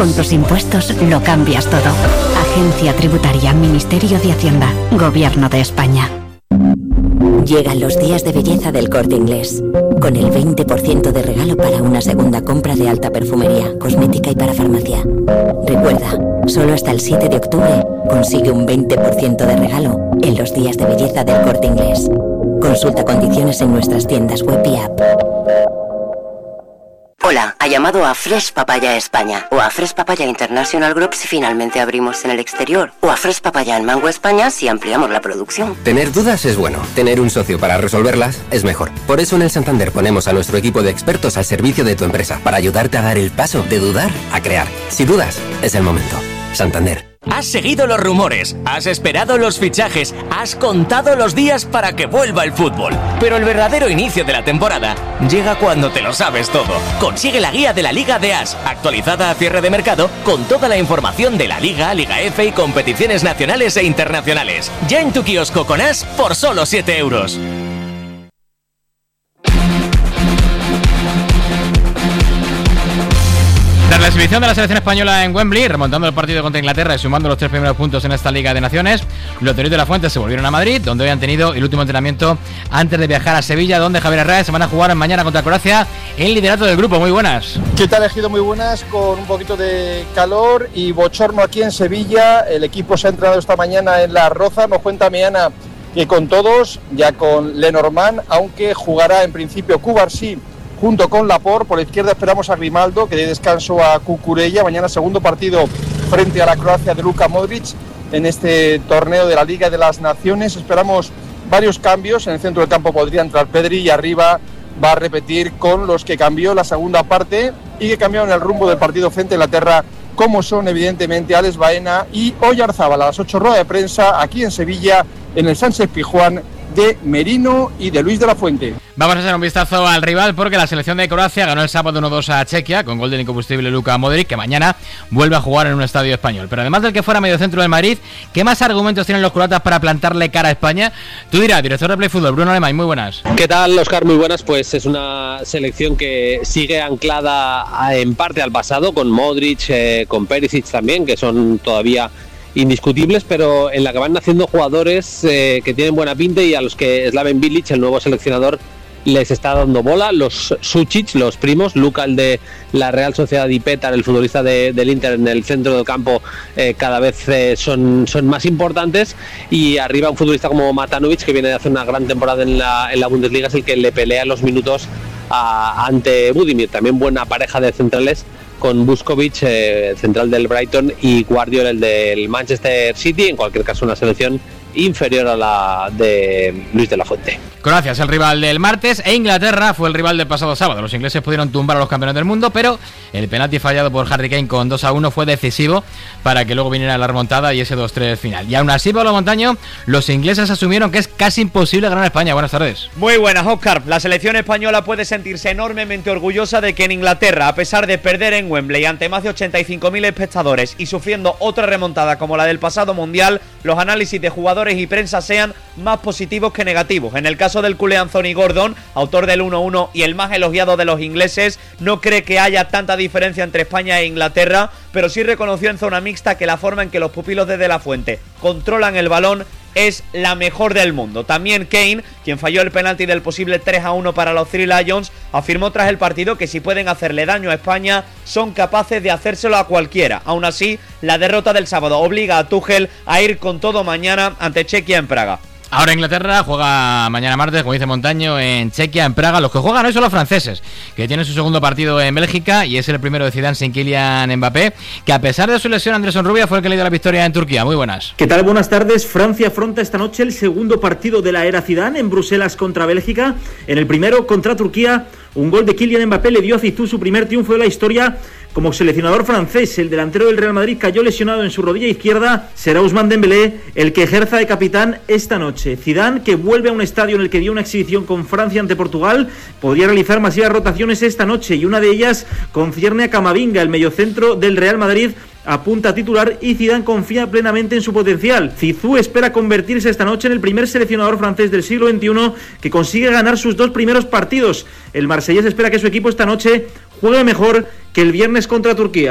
Con tus impuestos lo cambias todo. Agencia Tributaria, Ministerio de Hacienda, Gobierno de España. Llegan los días de belleza del Corte Inglés, con el 20% de regalo para una segunda compra de alta perfumería, cosmética y para farmacia. Recuerda, solo hasta el 7 de octubre consigue un 20% de regalo en los días de belleza del Corte Inglés. Consulta condiciones en nuestras tiendas web y app. Hola, ha llamado a Fresh Papaya España o a Fresh Papaya International Group si finalmente abrimos en el exterior, o a Fresh Papaya en Mango España si ampliamos la producción. Tener dudas es bueno, tener un socio para resolverlas es mejor. Por eso en el Santander ponemos a nuestro equipo de expertos al servicio de tu empresa para ayudarte a dar el paso de dudar a crear. Si dudas, es el momento. Santander. Has seguido los rumores, has esperado los fichajes, has contado los días para que vuelva el fútbol. Pero el verdadero inicio de la temporada llega cuando te lo sabes todo. Consigue la guía de la Liga de As, actualizada a cierre de mercado, con toda la información de la Liga, Liga F y competiciones nacionales e internacionales. Ya en tu kiosco con As por solo 7 euros. Tras la exhibición de la selección española en Wembley, remontando el partido contra Inglaterra y sumando los 3 primeros puntos en esta Liga de Naciones, los de la Fuente se volvieron a Madrid, donde hoy han tenido el último entrenamiento antes de viajar a Sevilla, donde Javier Herrera se van a jugar mañana contra Croacia en liderato del grupo. Muy buenas. ¿Qué tal, Ejido? Muy buenas, con un poquito de calor y bochorno aquí en Sevilla. El equipo se ha entrenado esta mañana en La Roza. Nos cuenta Miana que con todos, ya con Lenormand, aunque jugará en principio Cubarsí junto con Laporte. Por la izquierda esperamos a Grimaldo, que dé descanso a Cucurella. Mañana segundo partido frente a la Croacia de Luka Modric en este torneo de la Liga de las Naciones. Esperamos varios cambios. En el centro del campo podría entrar Pedri y arriba va a repetir con los que cambió la segunda parte y que cambiaron el rumbo del partido frente a Inglaterra, como son evidentemente Alex Baena y Oyarzábal. A las 8, rueda de prensa aquí en Sevilla, en el Sánchez Pizjuán, de Merino y de Luis de la Fuente. Vamos a hacer un vistazo al rival, porque la selección de Croacia ganó el sábado 1-2 a Chequia con gol del incombustible Luka Modric, que mañana vuelve a jugar en un estadio español. Pero además del que fuera mediocentro del Madrid, ¿qué más argumentos tienen los croatas para plantarle cara a España? Tú dirás, director de Play Fútbol, Bruno Alemán, muy buenas. ¿Qué tal, Óscar? Muy buenas. Pues es una selección que sigue anclada en parte al pasado, con Modric, con Perisic también, que son todavía indiscutibles, pero en la que van naciendo jugadores que tienen buena pinta y a los que Slaven Bilic, el nuevo seleccionador, les está dando bola. Los Sučić, los primos, Luka, el de la Real Sociedad, y Petar, el futbolista del Inter, en el centro del campo, cada vez son más importantes, y arriba un futbolista como Matanovic, que viene de hacer una gran temporada en la Bundesliga, es el que le pelea los minutos ante Budimir. También buena pareja de centrales con Vuskovic, central del Brighton, y Guardiola, el del Manchester City. En cualquier caso, una selección inferior a la de Luis de la Fuente. Croacia es el rival del martes e Inglaterra fue el rival del pasado sábado. Los ingleses pudieron tumbar a los campeones del mundo, pero el penalti fallado por Harry Kane con 2-1 fue decisivo para que luego viniera la remontada y ese 2-3 final. Y aún así, Pablo Montaño, los ingleses asumieron que es casi imposible ganar a España. Buenas tardes. Muy buenas, Óscar. La selección española puede sentirse enormemente orgullosa de que en Inglaterra, a pesar de perder en Wembley ante más de 85.000 espectadores y sufriendo otra remontada como la del pasado Mundial, los análisis de jugadores y prensa sean más positivos que negativos. En el caso del culé Anthony Gordon, autor del 1-1 y el más elogiado de los ingleses, no cree que haya tanta diferencia entre España e Inglaterra, pero sí reconoció en zona mixta que la forma en que los pupilos de la Fuente controlan el balón es la mejor del mundo. También Kane, quien falló el penalti del posible 3-1 para los Three Lions, afirmó tras el partido que si pueden hacerle daño a España, son capaces de hacérselo a cualquiera. Aún así, la derrota del sábado obliga a Tuchel a ir con todo mañana ante Chequia en Praga. Ahora Inglaterra juega mañana martes, como dice Montaño, en Chequia, en Praga. Los que juegan hoy son los franceses, que tienen su segundo partido en Bélgica y es el primero de Zidane sin Kylian Mbappé, que a pesar de su lesión, Anderson Rubia fue el que le dio la victoria en Turquía. Muy buenas. ¿Qué tal? Buenas tardes. Francia afronta esta noche el segundo partido de la era Zidane en Bruselas contra Bélgica. En el primero, contra Turquía, un gol de Kylian Mbappé le dio a Zizou su primer triunfo de la historia como seleccionador francés. El delantero del Real Madrid cayó lesionado en su rodilla izquierda. Será Ousmane Dembélé el que ejerza de capitán esta noche. Zidane, que vuelve a un estadio en el que dio una exhibición con Francia ante Portugal, podría realizar masivas rotaciones esta noche, y una de ellas concierne a Camavinga, el mediocentro del Real Madrid, apunta a titular, y Zidane confía plenamente en su potencial. Zizou espera convertirse esta noche en el primer seleccionador francés del siglo XXI que consigue ganar sus dos primeros partidos. El marsellés espera que su equipo esta noche juegue mejor que el viernes contra Turquía.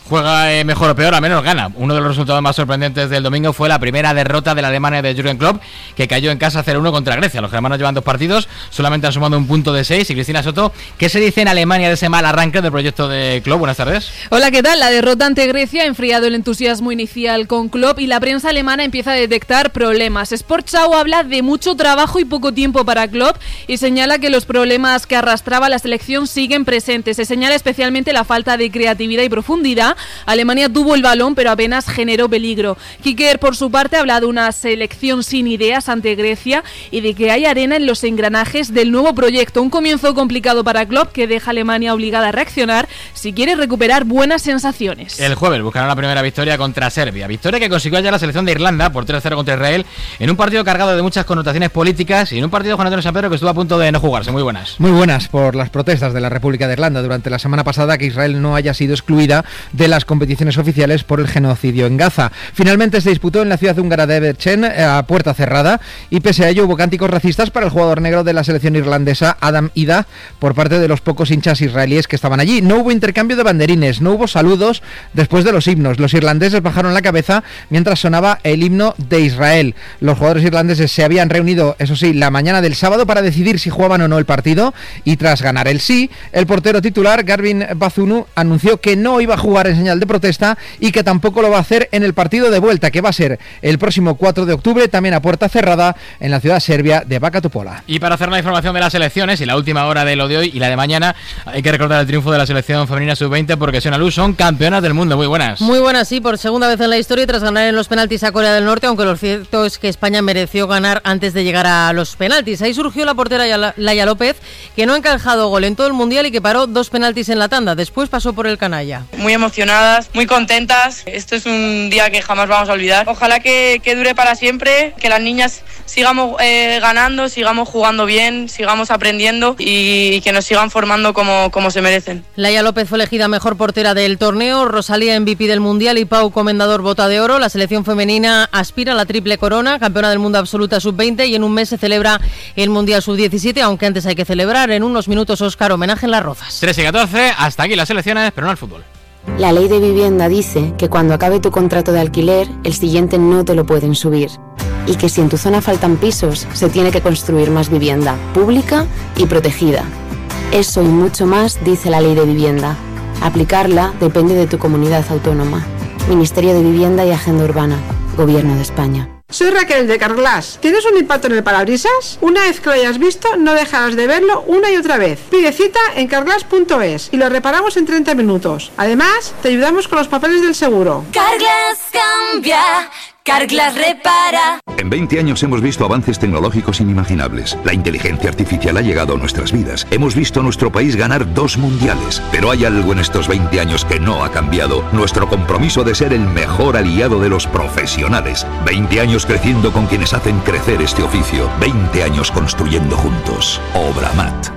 Juega mejor o peor, al menos gana. Uno de los resultados más sorprendentes del domingo fue la primera derrota de la Alemania de Jürgen Klopp, que cayó en casa 0-1 contra Grecia. Los germanos llevan 2 partidos, solamente han sumado un punto de 6. Y Cristina Soto, ¿qué se dice en Alemania de ese mal arranque del proyecto de Klopp? Buenas tardes. Hola, ¿qué tal? La derrota ante Grecia ha enfriado el entusiasmo inicial con Klopp y la prensa alemana empieza a detectar problemas. Sportschau habla de mucho trabajo y poco tiempo para Klopp y señala que los problemas que arrastraba la selección siguen presentes. Se señala especialmente la falta de creatividad y profundidad. Alemania tuvo el balón, pero apenas generó peligro. Kicker, por su parte, habla de una selección sin ideas ante Grecia y de que hay arena en los engranajes del nuevo proyecto. Un comienzo complicado para Klopp que deja a Alemania obligada a reaccionar si quiere recuperar buenas sensaciones. El jueves buscarán la primera victoria contra Serbia. Victoria que consiguió ayer la selección de Irlanda por 3-0 contra Israel en un partido cargado de muchas connotaciones políticas y en un partido Juan Antonio San Pedro que estuvo a punto de no jugarse. Muy buenas. Muy buenas por las protestas de la República de Irlanda durante la semana pasada que Israel no haya sido excluida de las competiciones oficiales por el genocidio en Gaza. Finalmente se disputó en la ciudad húngara de Everchen a puerta cerrada y pese a ello hubo cánticos racistas para el jugador negro de la selección irlandesa Adam Ida por parte de los pocos hinchas israelíes que estaban allí. No hubo intercambio de banderines, no hubo saludos después de los himnos. Los irlandeses bajaron la cabeza mientras sonaba el himno de Israel. Los jugadores irlandeses se habían reunido, eso sí, la mañana del sábado para decidir si jugaban o no el partido y tras ganar el sí, el portero titular Garvin Bazunu anunció que no iba a jugar en señal de protesta y que tampoco lo va a hacer en el partido de vuelta, que va a ser el próximo 4 de octubre, también a puerta cerrada, en la ciudad serbia de Baka Topola. Y para hacer la información de las selecciones y la última hora de lo de hoy y la de mañana, hay que recordar el triunfo de la selección femenina sub-20 porque Siona Luz son campeonas del mundo. Muy buenas. Muy buenas, sí, por segunda vez en la historia tras ganar en los penaltis a Corea del Norte, aunque lo cierto es que España mereció ganar antes de llegar a los penaltis. Ahí surgió la portera Laia López, que no ha encajado gol en todo el mundial y que paró 2 penaltis en la tanda. Después pasó por el canalla. Muy emocionadas, muy contentas. Esto es un día que jamás vamos a olvidar. Ojalá que dure para siempre, que las niñas sigamos ganando, sigamos jugando bien, sigamos aprendiendo y que nos sigan formando como se merecen. Laia López fue elegida mejor portera del torneo, Rosalía MVP del mundial y Pau Comendador bota de oro. La selección femenina aspira a la triple corona, campeona del mundo absoluta sub-20 y en un mes se celebra el mundial sub-17, aunque antes hay que celebrar en unos minutos, Óscar, homenaje en Las Rozas. 3-14, hasta aquí las selecciones, pero no el fútbol. La ley de vivienda dice que cuando acabe tu contrato de alquiler, el siguiente no te lo pueden subir. Y que si en tu zona faltan pisos, se tiene que construir más vivienda, pública y protegida. Eso y mucho más dice la ley de vivienda. Aplicarla depende de tu comunidad autónoma. Ministerio de Vivienda y Agenda Urbana. Gobierno de España. Soy Raquel de Carglass. ¿Tienes un impacto en el parabrisas? Una vez que lo hayas visto, no dejarás de verlo una y otra vez. Pide cita en carglass.es y lo reparamos en 30 minutos. Además, te ayudamos con los papeles del seguro. Carglass cambia, Carglass repara. En 20 años hemos visto avances tecnológicos inimaginables. La inteligencia artificial ha llegado a nuestras vidas. Hemos visto a nuestro país ganar 2 mundiales. Pero hay algo en estos 20 años que no ha cambiado. Nuestro compromiso de ser el mejor aliado de los profesionales. 20 años creciendo con quienes hacen crecer este oficio. 20 años construyendo juntos. Obramat.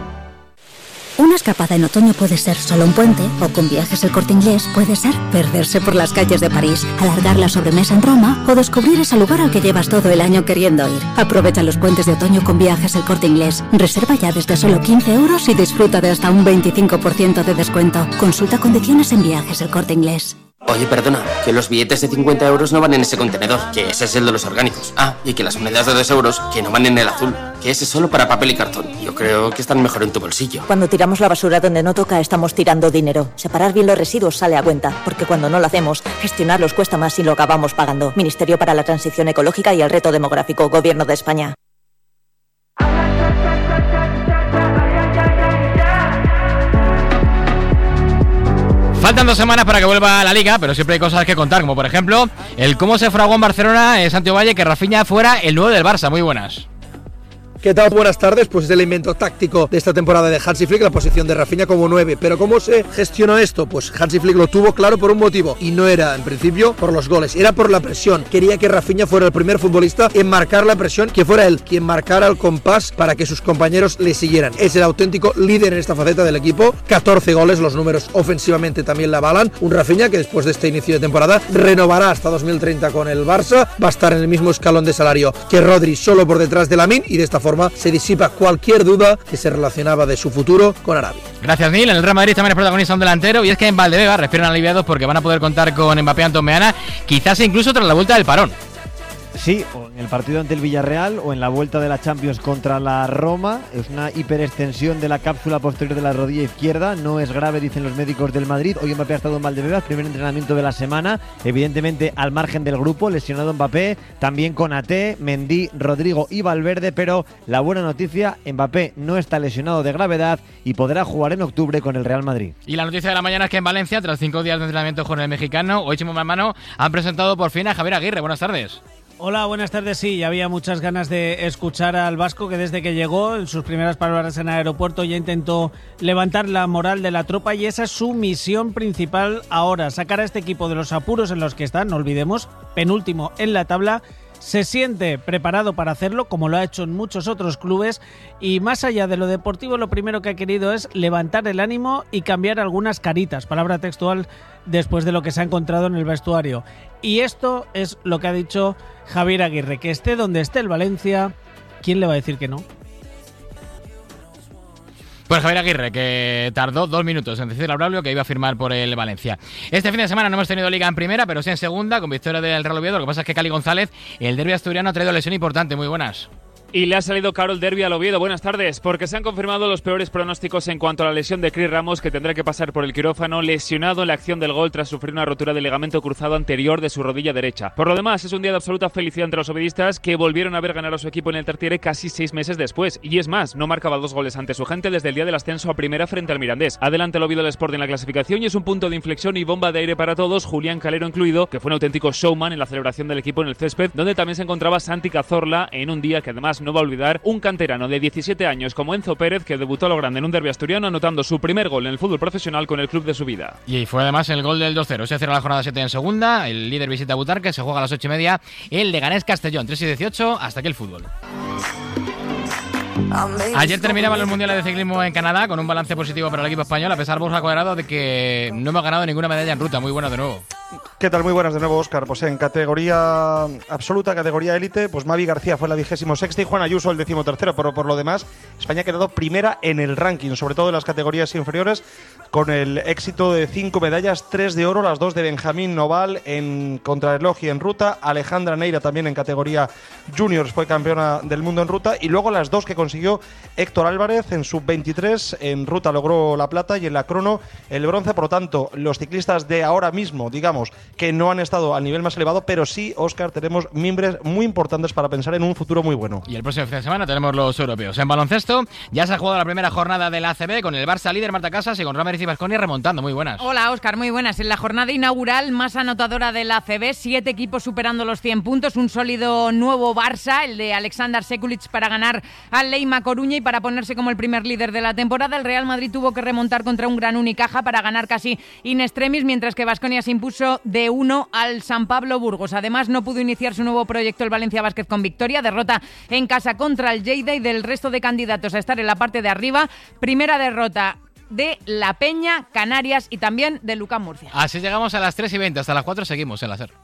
Una escapada en otoño puede ser solo un puente, o con Viajes El Corte Inglés puede ser perderse por las calles de París, alargar la sobremesa en Roma o descubrir ese lugar al que llevas todo el año queriendo ir. Aprovecha los puentes de otoño con Viajes El Corte Inglés. Reserva ya desde solo 15 euros y disfruta de hasta un 25% de descuento. Consulta condiciones en Viajes El Corte Inglés. Oye, perdona, que los billetes de 50 euros no van en ese contenedor, que ese es el de los orgánicos. Ah, y que las monedas de 2 euros, que no van en el azul, que ese es solo para papel y cartón. Yo creo que están mejor en tu bolsillo. Cuando tiramos la basura donde no toca, estamos tirando dinero. Separar bien los residuos sale a cuenta, porque cuando no lo hacemos, gestionarlos cuesta más y lo acabamos pagando. Ministerio para la Transición Ecológica y el Reto Demográfico, Gobierno de España. Faltan 2 semanas para que vuelva a la Liga, pero siempre hay cosas que contar, como por ejemplo, el cómo se fraguó en Barcelona, Santiago Valle, que Rafinha fuera el 9 del Barça. Muy buenas. ¿Qué tal? Buenas tardes. Pues es el invento táctico de esta temporada de Hansi Flick, la posición de Rafinha como 9. Pero ¿cómo se gestionó esto? Pues Hansi Flick lo tuvo claro por un motivo, y no era en principio por los goles, era por la presión. Quería que Rafinha fuera el primer futbolista en marcar la presión, que fuera él quien marcara el compás para que sus compañeros le siguieran. Es el auténtico líder en esta faceta del equipo. 14 goles, los números ofensivamente también la avalan. Un Rafinha que después de este inicio de temporada renovará hasta 2030 con el Barça, va a estar en el mismo escalón de salario que Rodri, solo por detrás de Lamine, y de esta forma forma se disipa cualquier duda que se relacionaba de su futuro con Arabia. Gracias, Neil. En el Real Madrid también es protagonista un delantero, y es que en Valdebeba respiran aliviados porque van a poder contar con Mbappé y Antón Meana, quizás incluso tras la vuelta del parón. Sí, o en el partido ante el Villarreal o en la vuelta de la Champions contra la Roma. Es una hiperextensión de la cápsula posterior de la rodilla izquierda. No es grave, dicen los médicos del Madrid. Hoy Mbappé ha estado en Valdebebas, primer entrenamiento de la semana. Evidentemente al margen del grupo, lesionado Mbappé. También con Ate, Mendy, Rodrigo y Valverde. Pero la buena noticia, Mbappé no está lesionado de gravedad y podrá jugar en octubre con el Real Madrid. Y la noticia de la mañana es que en Valencia, tras 5 días de entrenamiento con el mexicano, hoy Chimo Hermano han presentado por fin a Javier Aguirre. Buenas tardes. Hola, buenas tardes. Sí, había muchas ganas de escuchar al vasco, que desde que llegó, en sus primeras palabras en el aeropuerto, ya intentó levantar la moral de la tropa, y esa es su misión principal ahora, sacar a este equipo de los apuros en los que están, no olvidemos, penúltimo en la tabla. Se siente preparado para hacerlo, como lo ha hecho en muchos otros clubes, y más allá de lo deportivo, lo primero que ha querido es levantar el ánimo y cambiar algunas caritas, palabra textual, después de lo que se ha encontrado en el vestuario. Y esto es lo que ha dicho Javier Aguirre, que esté donde esté el Valencia, ¿quién le va a decir que no? Pues Javier Aguirre, que tardó 2 minutos en decirle a Braulio que iba a firmar por el Valencia. Este fin de semana no hemos tenido liga en primera, pero sí en segunda, con victoria del Real Oviedo. Lo que pasa es que Cali González, el derbi asturiano, ha traído lesión importante. Muy buenas. Y le ha salido caro el derbi al Oviedo. Buenas tardes, porque se han confirmado los peores pronósticos en cuanto a la lesión de Cris Ramos, que tendrá que pasar por el quirófano, lesionado en la acción del gol tras sufrir una rotura de ligamento cruzado anterior de su rodilla derecha. Por lo demás, es un día de absoluta felicidad entre los oviedistas, que volvieron a ver ganar a su equipo en el Tartiere casi 6 meses después. Y es más, no marcaba 2 goles ante su gente desde el día del ascenso a primera frente al Mirandés. Adelante el Oviedo del Sport en la clasificación, y es un punto de inflexión y bomba de aire para todos, Julián Calero incluido, que fue un auténtico showman en la celebración del equipo en el césped, donde también se encontraba Santi Cazorla, en un día que además no va a olvidar un canterano de 17 años como Enzo Pérez, que debutó a lo grande en un derbi asturiano, anotando su primer gol en el fútbol profesional con el club de su vida. Y fue además el gol del 2-0. Se cierra la jornada 7 en segunda. El líder visita a Butarque, se juega a las 8:30. El Leganés Castellón, 3-18. Hasta aquí el fútbol. Ayer terminaban los mundiales de ciclismo en Canadá con un balance positivo para el equipo español, a pesar, Borja Cuadrado, de que no hemos ganado ninguna medalla en ruta. Muy buena de nuevo. ¿Qué tal? Muy buenas de nuevo, Óscar. Pues en categoría absoluta, categoría élite, pues Mavi García fue la 26ª y Juan Ayuso el 13º, pero por lo demás España ha quedado primera en el ranking, sobre todo en las categorías inferiores, con el éxito de 5 medallas, 3 de oro, las 2 de Benjamín Noval en contrarreloj y en ruta, Alejandra Neira también en categoría juniors fue campeona del mundo en ruta, y luego las 2 que consiguió Héctor Álvarez en sub-23, en ruta logró la plata y en la crono el bronce. Por lo tanto, los ciclistas de ahora mismo, digamos, que no han estado al nivel más elevado, pero sí, Óscar, tenemos mimbres muy importantes para pensar en un futuro muy bueno. Y el próximo fin de semana tenemos los europeos. En baloncesto ya se ha jugado la primera jornada del ACB con el Barça líder, Marta Casas, y con Ramírez y Baskonia remontando. Muy buenas. Hola, Óscar, muy buenas. En la jornada inaugural más anotadora del ACB, 7 equipos superando los 100 puntos, un sólido nuevo Barça, el de Alexander Sekulic, para ganar al Leima Coruña y para ponerse como el primer líder de la temporada. El Real Madrid tuvo que remontar contra un Gran Unicaja para ganar casi in extremis, mientras que Baskonia se impuso de 1 al San Pablo Burgos. Además, no pudo iniciar su nuevo proyecto el Valencia Basket con victoria, derrota en casa contra el Lleida, y del resto de candidatos a estar en la parte de arriba, primera derrota de La Peña, Canarias y también de Lucán Murcia. Así llegamos a las 3:20, hasta las 4 seguimos en la SER.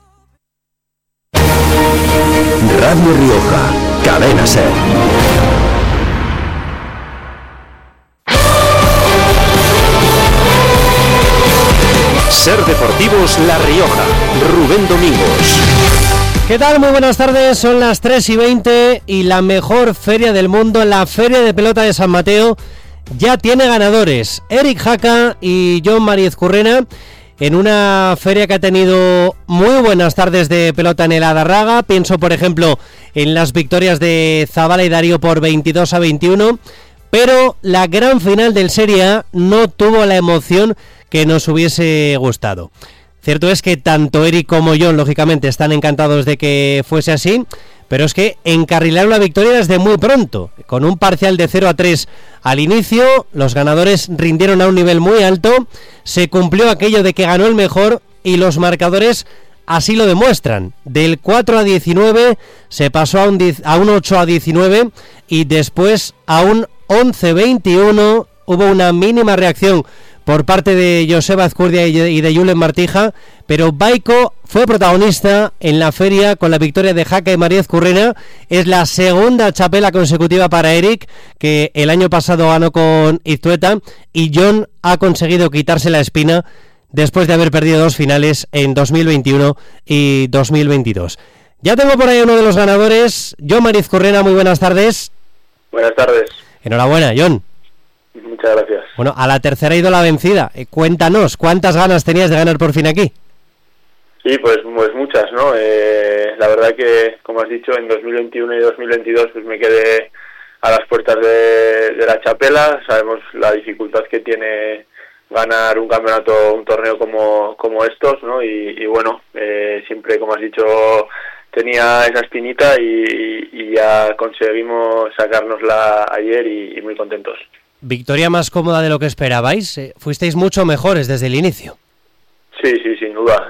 Radio Rioja, Cadena SER. SER Deportivos La Rioja, Rubén Domingos. ¿Qué tal? Muy buenas tardes, son las 3:20 y la mejor feria del mundo, la Feria de Pelota de San Mateo, ya tiene ganadores. Eric Jaca y John Mariez Currena, en una feria que ha tenido muy buenas tardes de pelota en el Adarraga. Pienso, por ejemplo, en las victorias de Zabala y Darío por 22-21, pero la gran final del Serie A no tuvo la emoción que nos hubiese gustado. Cierto es que tanto Eric como John, lógicamente, están encantados de que fuese así, pero es que encarrilaron la victoria desde muy pronto. Con un parcial de 0-3 al inicio, los ganadores rindieron a un nivel muy alto, se cumplió aquello de que ganó el mejor y los marcadores así lo demuestran. Del 4-19 se pasó a un 8-19 y después a un 11-21. Hubo una mínima reacción por parte de Joseba Azcurdia y de Julen Martija, pero Baiko fue protagonista en la feria con la victoria de Jaca y María Ezcurrena. Es la segunda txapela consecutiva para Eric, que el año pasado ganó con Iztueta, y Jon ha conseguido quitarse la espina después de haber perdido 2 finales en 2021 y 2022. Ya tengo por ahí uno de los ganadores, Jon María Ezcurrena. Muy buenas tardes. Buenas tardes. Enhorabuena, Jon. Muchas gracias. Bueno, a la tercera ha ido la vencida. Cuéntanos, ¿cuántas ganas tenías de ganar por fin aquí? Sí, pues muchas, ¿no? La verdad que, como has dicho, en 2021 y 2022 pues me quedé a las puertas de la txapela. Sabemos la dificultad que tiene ganar un campeonato, un torneo como estos, ¿no? Y bueno, siempre, como has dicho, tenía esa espinita y ya conseguimos sacárnosla ayer y muy contentos. Victoria más cómoda de lo que esperabais. Fuisteis mucho mejores desde el inicio. Sí, sin duda.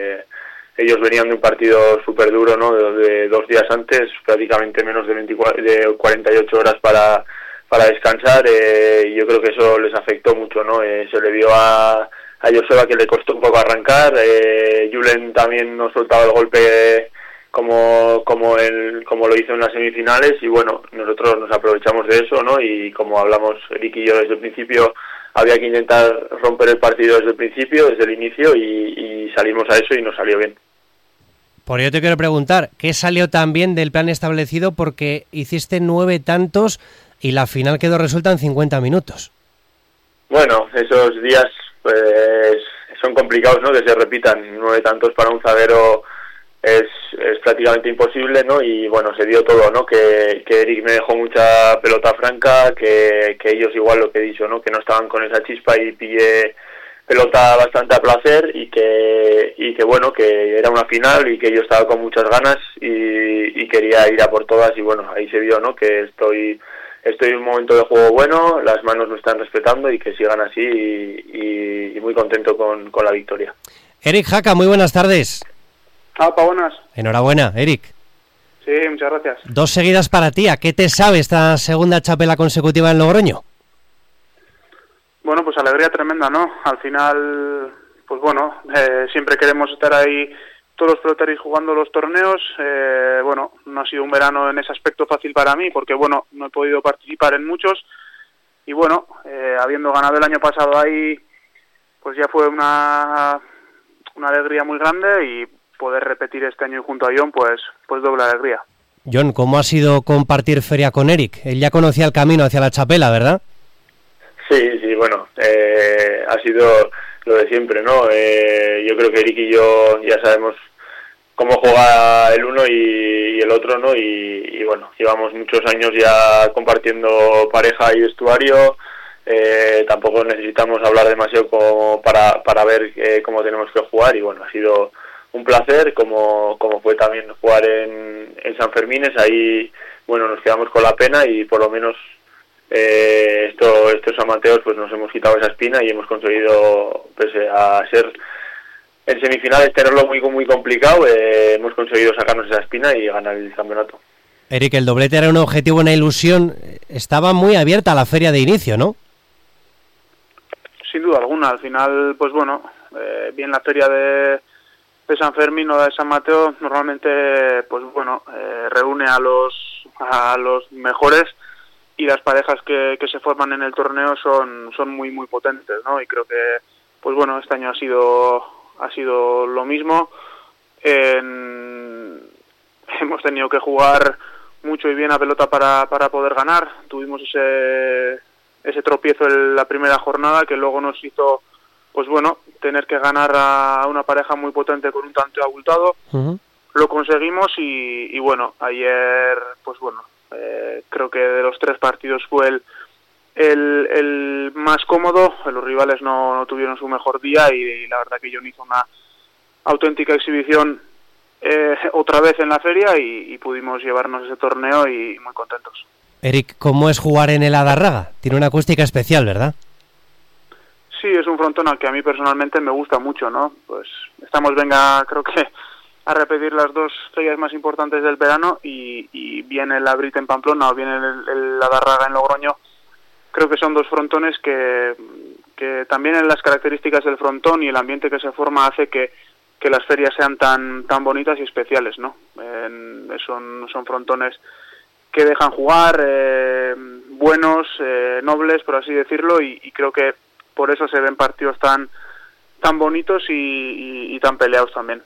Ellos venían de un partido súper duro, ¿no? De 2 días antes, prácticamente menos de 48 horas para descansar. Y yo creo que eso les afectó mucho, ¿no? Se le vio a Joseba que le costó un poco arrancar. Julen también no soltaba el golpe como lo hizo en las semifinales, y bueno, nosotros nos aprovechamos de eso, ¿no? Y como hablamos Eric y yo desde el principio, había que intentar romper el partido desde el principio, desde el inicio, y salimos a eso y nos salió bien. Por ello te quiero preguntar, ¿qué salió tan bien del plan establecido? Porque hiciste 9 tantos y la final quedó resuelta en 50 minutos. Bueno, esos días pues son complicados, ¿no? Que se repitan 9 tantos para un zaguero es prácticamente imposible, ¿no? Y bueno, se dio todo, ¿no? Que Eric me dejó mucha pelota franca, que ellos igual, lo que he dicho, ¿no? Que no estaban con esa chispa, y pillé pelota bastante a placer, y que bueno, que era una final y que yo estaba con muchas ganas y quería ir a por todas, y bueno, ahí se vio, ¿no? Que estoy en un momento de juego bueno, las manos me están respetando, y que sigan así, y muy contento con la victoria. Eric Jaca, muy buenas tardes. Buenas. Enhorabuena, Eric. Sí, muchas gracias. 2 seguidas para ti. ¿A qué te sabe esta segunda txapela consecutiva en Logroño? Bueno, pues alegría tremenda, ¿no? Al final, pues bueno, siempre queremos estar ahí todos los pelotaris jugando los torneos. Bueno, no ha sido un verano en ese aspecto fácil para mí, porque bueno, no he podido participar en muchos, y bueno, habiendo ganado el año pasado ahí, pues ya fue una alegría muy grande, y poder repetir este año junto a Jon, pues doble alegría. Jon, ¿cómo ha sido compartir feria con Eric? Él ya conocía el camino hacia la txapela, ¿verdad? Sí, bueno, ha sido lo de siempre, ¿no? Yo creo que Eric y yo ya sabemos cómo juega el uno y el otro, ¿no? Y bueno, llevamos muchos años ya compartiendo pareja y vestuario. Tampoco necesitamos hablar demasiado como para ver cómo tenemos que jugar, y bueno, ha sido un placer, como fue también jugar en San Fermines. Ahí, bueno, nos quedamos con la pena, y por lo menos estos amateurs pues nos hemos quitado esa espina, y hemos conseguido, pese a ser en semifinales, tenerlo muy complicado, hemos conseguido sacarnos esa espina y ganar el campeonato. Eric, el doblete era un objetivo, una ilusión. Estaba muy abierta la feria de inicio, ¿no? Sin duda alguna. Al final, pues bueno, bien la feria de San Fermín o de San Mateo normalmente, pues bueno, reúne a los mejores, y las parejas que se forman en el torneo son muy potentes, ¿no? Y creo que, pues bueno, este año ha sido lo mismo. Hemos tenido que jugar mucho y bien a pelota para poder ganar. Tuvimos ese tropiezo en la primera jornada, que luego nos hizo, pues bueno, tener que ganar a una pareja muy potente con un tanto abultado. Uh-huh. Lo conseguimos, y bueno, ayer, pues bueno, creo que de los 3 partidos fue el más cómodo. Los rivales no tuvieron su mejor día, y la verdad que Jon hizo una auténtica exhibición otra vez en la feria, y pudimos llevarnos ese torneo, y muy contentos. Eric, ¿cómo es jugar en el Adarraga? Tiene una acústica especial, ¿verdad? Sí, es un frontón al que a mí personalmente me gusta mucho, ¿no? Pues estamos, creo que a repetir las 2 ferias más importantes del verano, y viene el Abrit en Pamplona o viene el Adarraga en Logroño. Creo que son 2 frontones que que también en las características del frontón y el ambiente que se forma hace que las ferias sean tan bonitas y especiales, ¿no? Son frontones que dejan jugar, buenos, nobles, por así decirlo, y creo que por eso se ven partidos tan bonitos y tan peleados también.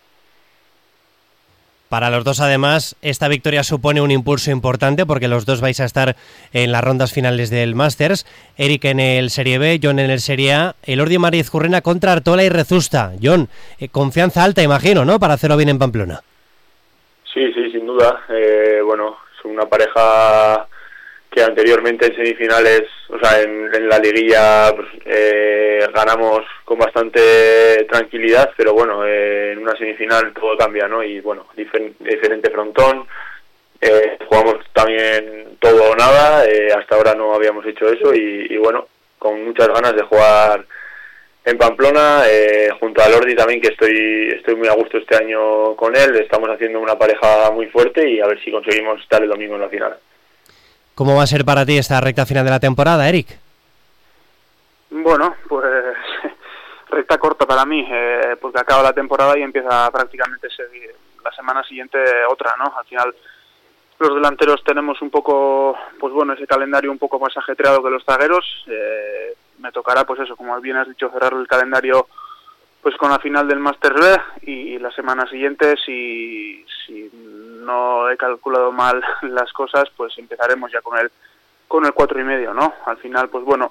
Para los dos, además, esta victoria supone un impulso importante porque los dos vais a estar en las rondas finales del Masters. Eric en el Serie B, Jon en el Serie A. Elordi Mariezcurrena contra Artola y Rezusta. Jon, confianza alta, imagino, ¿no?, para hacerlo bien en Pamplona. Sí, sin duda. Bueno, es una pareja que anteriormente en semifinales, o sea, en la liguilla pues, ganamos con bastante tranquilidad, pero bueno, en una semifinal todo cambia, ¿no? Y bueno, diferente frontón, jugamos también todo o nada, hasta ahora no habíamos hecho eso y bueno, con muchas ganas de jugar en Pamplona, junto a Lordi también, que estoy muy a gusto este año con él, estamos haciendo una pareja muy fuerte y a ver si conseguimos estar el domingo en la final. ¿Cómo va a ser para ti esta recta final de la temporada, Eric? Bueno, pues recta corta para mí, porque acaba la temporada y empieza prácticamente la semana siguiente otra, ¿no? Al final los delanteros tenemos un poco, pues bueno, ese calendario un poco más ajetreado que los zagueros. Me tocará, pues eso, como bien has dicho, cerrar el calendario pues con la final del Masters B y la semana siguiente, si no he calculado mal las cosas, pues empezaremos ya con el 4,5, ¿no? Al final, pues bueno,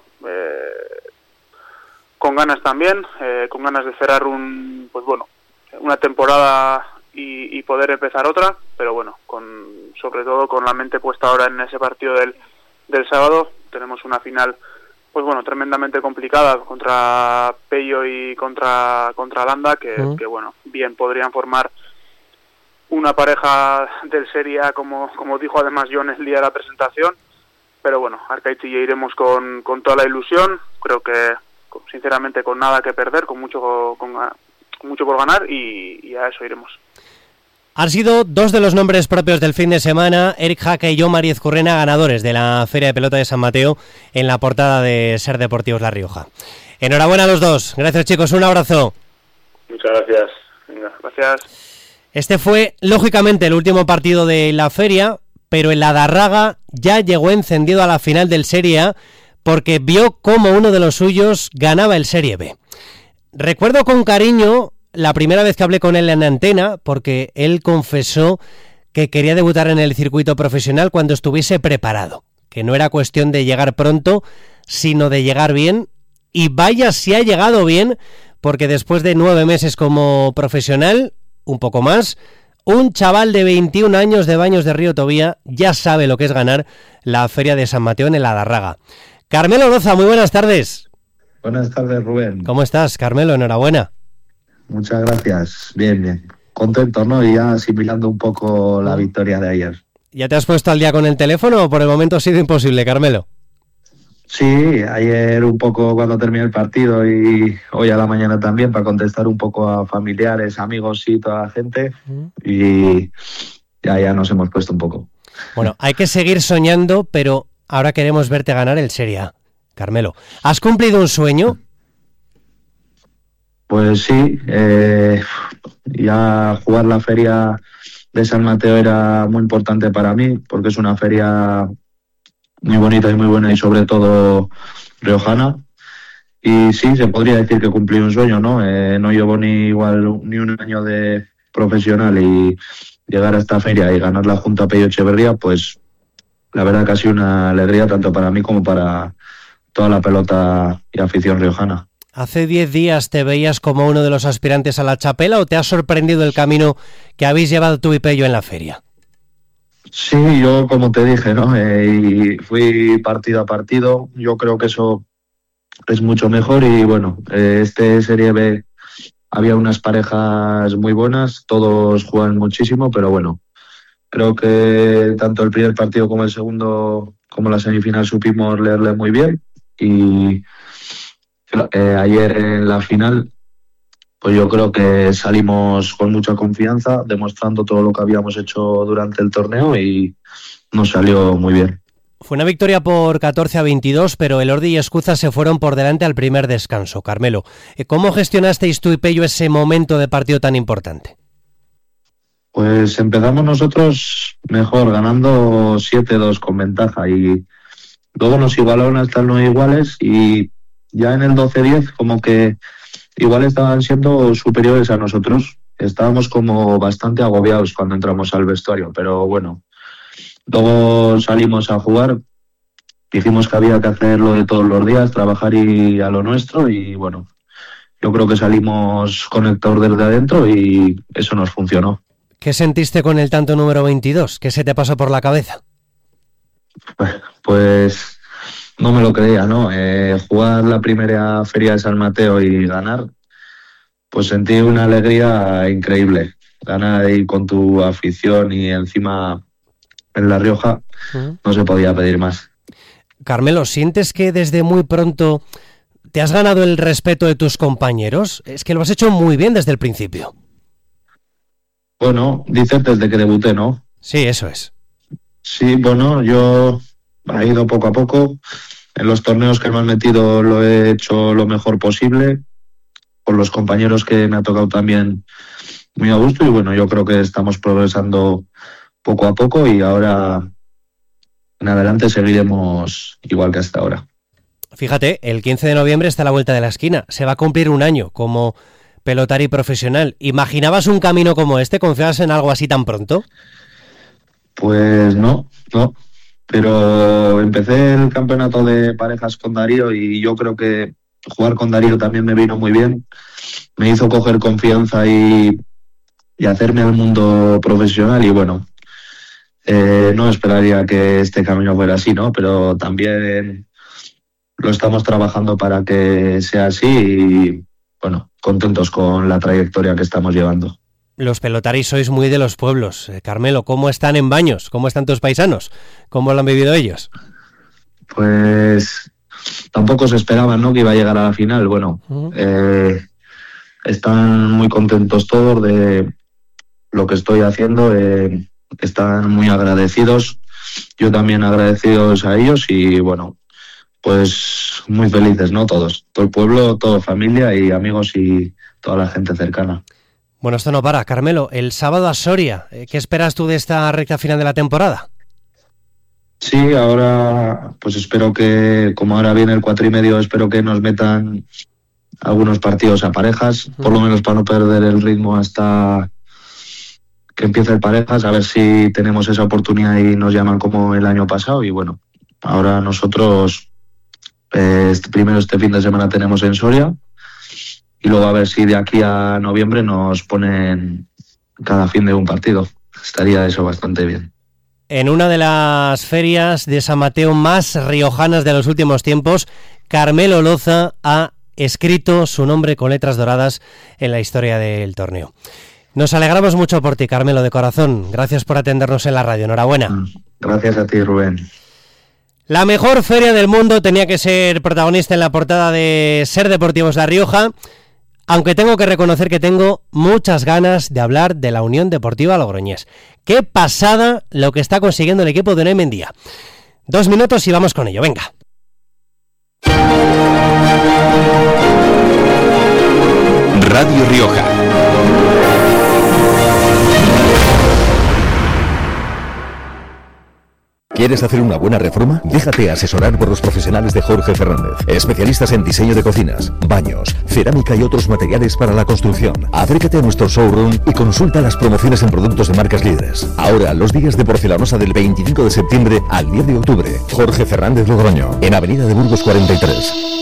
con ganas también, con ganas de cerrar una temporada y poder empezar otra, pero bueno, sobre todo con la mente puesta ahora en ese partido del sábado. Tenemos una final, pues bueno, tremendamente complicada contra Pello y contra Landa, que bueno, bien podrían formar una pareja del Serie A, como dijo además Jon el día de la presentación, pero bueno, Arkaitz y yo iremos con toda la ilusión, creo que sinceramente con nada que perder, con mucho por ganar y a eso iremos. Han sido dos de los nombres propios del fin de semana, Eric Jaca y Jon Mariezcurrena, ganadores de la Feria de Pelota de San Mateo en la portada de Ser Deportivos La Rioja. Enhorabuena a los dos. Gracias, chicos. Un abrazo. Muchas gracias. Venga. Gracias. Este fue, lógicamente, el último partido de la feria, pero el Adarraga ya llegó encendido a la final del Serie A porque vio cómo uno de los suyos ganaba el Serie B. Recuerdo con cariño la primera vez que hablé con él en antena, porque él confesó que quería debutar en el circuito profesional cuando estuviese preparado, que no era cuestión de llegar pronto, sino de llegar bien, y vaya si ha llegado bien, porque después de 9 meses como profesional, un poco más, un chaval de 21 años de Baños de Río Tobía ya sabe lo que es ganar la Feria de San Mateo en el Adarraga. Carmelo Roza, muy buenas tardes. Buenas tardes, Rubén. ¿Cómo estás, Carmelo? Enhorabuena. Muchas gracias. Bien. Contento, ¿no? Y ya asimilando un poco la victoria de ayer. ¿Ya te has puesto al día con el teléfono o por el momento ha sido imposible, Carmelo? Sí, ayer un poco cuando terminé el partido y hoy a la mañana también para contestar un poco a familiares, amigos y toda la gente. Y ya nos hemos puesto un poco. Bueno, hay que seguir soñando, pero ahora queremos verte ganar el Serie A. Carmelo, ¿has cumplido un sueño? Pues sí, ya jugar la feria de San Mateo era muy importante para mí, porque es una feria muy bonita y muy buena y sobre todo riojana. Y sí, se podría decir que cumplí un sueño, ¿no? No llevo ni un año de profesional y llegar a esta feria y ganar la Junta Pello Echeverría, pues la verdad que ha sido una alegría tanto para mí como para toda la pelota y afición riojana. ¿Hace 10 días te veías como uno de los aspirantes a la chapela o te ha sorprendido el camino que habéis llevado tú y Pello en la feria? Sí, yo como te dije, ¿no? Y fui partido a partido. Yo creo que eso es mucho mejor y bueno, este Serie B había unas parejas muy buenas, todos juegan muchísimo, pero bueno, creo que tanto el primer partido como el segundo, como la semifinal supimos leerle muy bien y ayer en la final pues yo creo que salimos con mucha confianza, demostrando todo lo que habíamos hecho durante el torneo y nos salió muy bien. Fue una victoria por 14-22, pero Elordi y Escuza se fueron por delante al primer descanso. Carmelo, ¿cómo gestionasteis tú y Pello ese momento de partido tan importante? Pues empezamos nosotros mejor, ganando 7-2 con ventaja, y luego nos igualaron hasta el 9 iguales, y ya en el 12-10 como que igual estaban siendo superiores a nosotros. Estábamos como bastante agobiados cuando entramos al vestuario, pero bueno, luego salimos a jugar, dijimos que había que hacerlo de todos los días, trabajar y a lo nuestro, y bueno, yo creo que salimos conectados desde adentro y eso nos funcionó. ¿Qué sentiste con el tanto número 22? ¿Qué se te pasó por la cabeza? Pues no me lo creía, ¿no? Jugar la primera feria de San Mateo y ganar, pues sentí una alegría increíble. Ganar ahí con tu afición y encima en La Rioja, no se podía pedir más. Carmelo, ¿sientes que desde muy pronto te has ganado el respeto de tus compañeros? Es que lo has hecho muy bien desde el principio. Bueno, dices desde que debuté, ¿no? Sí, eso es. Sí, bueno, yo he ido poco a poco. En los torneos que me han metido lo he hecho lo mejor posible, con los compañeros que me ha tocado también muy a gusto, y bueno, yo creo que estamos progresando poco a poco y ahora en adelante seguiremos igual que hasta ahora. Fíjate, el 15 de noviembre está a la vuelta de la esquina. Se va a cumplir un año como pelotari profesional. ¿Imaginabas un camino como este? ¿Confiabas en algo así tan pronto? Pues no. Pero empecé el campeonato de parejas con Darío y yo creo que jugar con Darío también me vino muy bien. Me hizo coger confianza y hacerme al mundo profesional y bueno, no esperaría que este camino fuera así, ¿no? Pero también lo estamos trabajando para que sea así y bueno, contentos con la trayectoria que estamos llevando. Los pelotaris sois muy de los pueblos. Carmelo, ¿cómo están en Baños? ¿Cómo están tus paisanos? ¿Cómo lo han vivido ellos? Pues tampoco se esperaban, ¿no?, que iba a llegar a la final. Bueno, están muy contentos todos de lo que estoy haciendo. Están muy agradecidos. Yo también agradecidos a ellos y bueno, pues muy felices, ¿no? Todos. Todo el pueblo, toda familia y amigos y toda la gente cercana. Bueno, esto no para. Carmelo, el sábado a Soria. ¿Qué esperas tú de esta recta final de la temporada? Sí, ahora pues espero que, como ahora viene el 4,5, espero que nos metan algunos partidos a parejas, por lo menos para no perder el ritmo hasta que empiece el parejas, a ver si tenemos esa oportunidad y nos llaman como el año pasado. Y bueno, ahora nosotros primero este fin de semana tenemos en Soria y luego a ver si de aquí a noviembre nos ponen cada fin de un partido. Estaría eso bastante bien. En una de las ferias de San Mateo más riojanas de los últimos tiempos, Carmelo Loza ha escrito su nombre con letras doradas en la historia del torneo. Nos alegramos mucho por ti, Carmelo, de corazón. Gracias por atendernos en la radio. Enhorabuena. Gracias a ti, Rubén. La mejor feria del mundo tenía que ser protagonista en la portada de Ser Deportivos La Rioja, aunque tengo que reconocer que tengo muchas ganas de hablar de la Unión Deportiva Logroñés. ¡Qué pasada lo que está consiguiendo el equipo de Unai Mendía! 2 minutos y vamos con ello, venga. Radio Rioja. ¿Quieres hacer una buena reforma? Déjate asesorar por los profesionales de Jorge Fernández, especialistas en diseño de cocinas, baños, cerámica y otros materiales para la construcción. Acércate a nuestro showroom y consulta las promociones en productos de marcas líderes. Ahora, los días de porcelanosa del 25 de septiembre al 10 de octubre. Jorge Fernández Logroño, en Avenida de Burgos 43.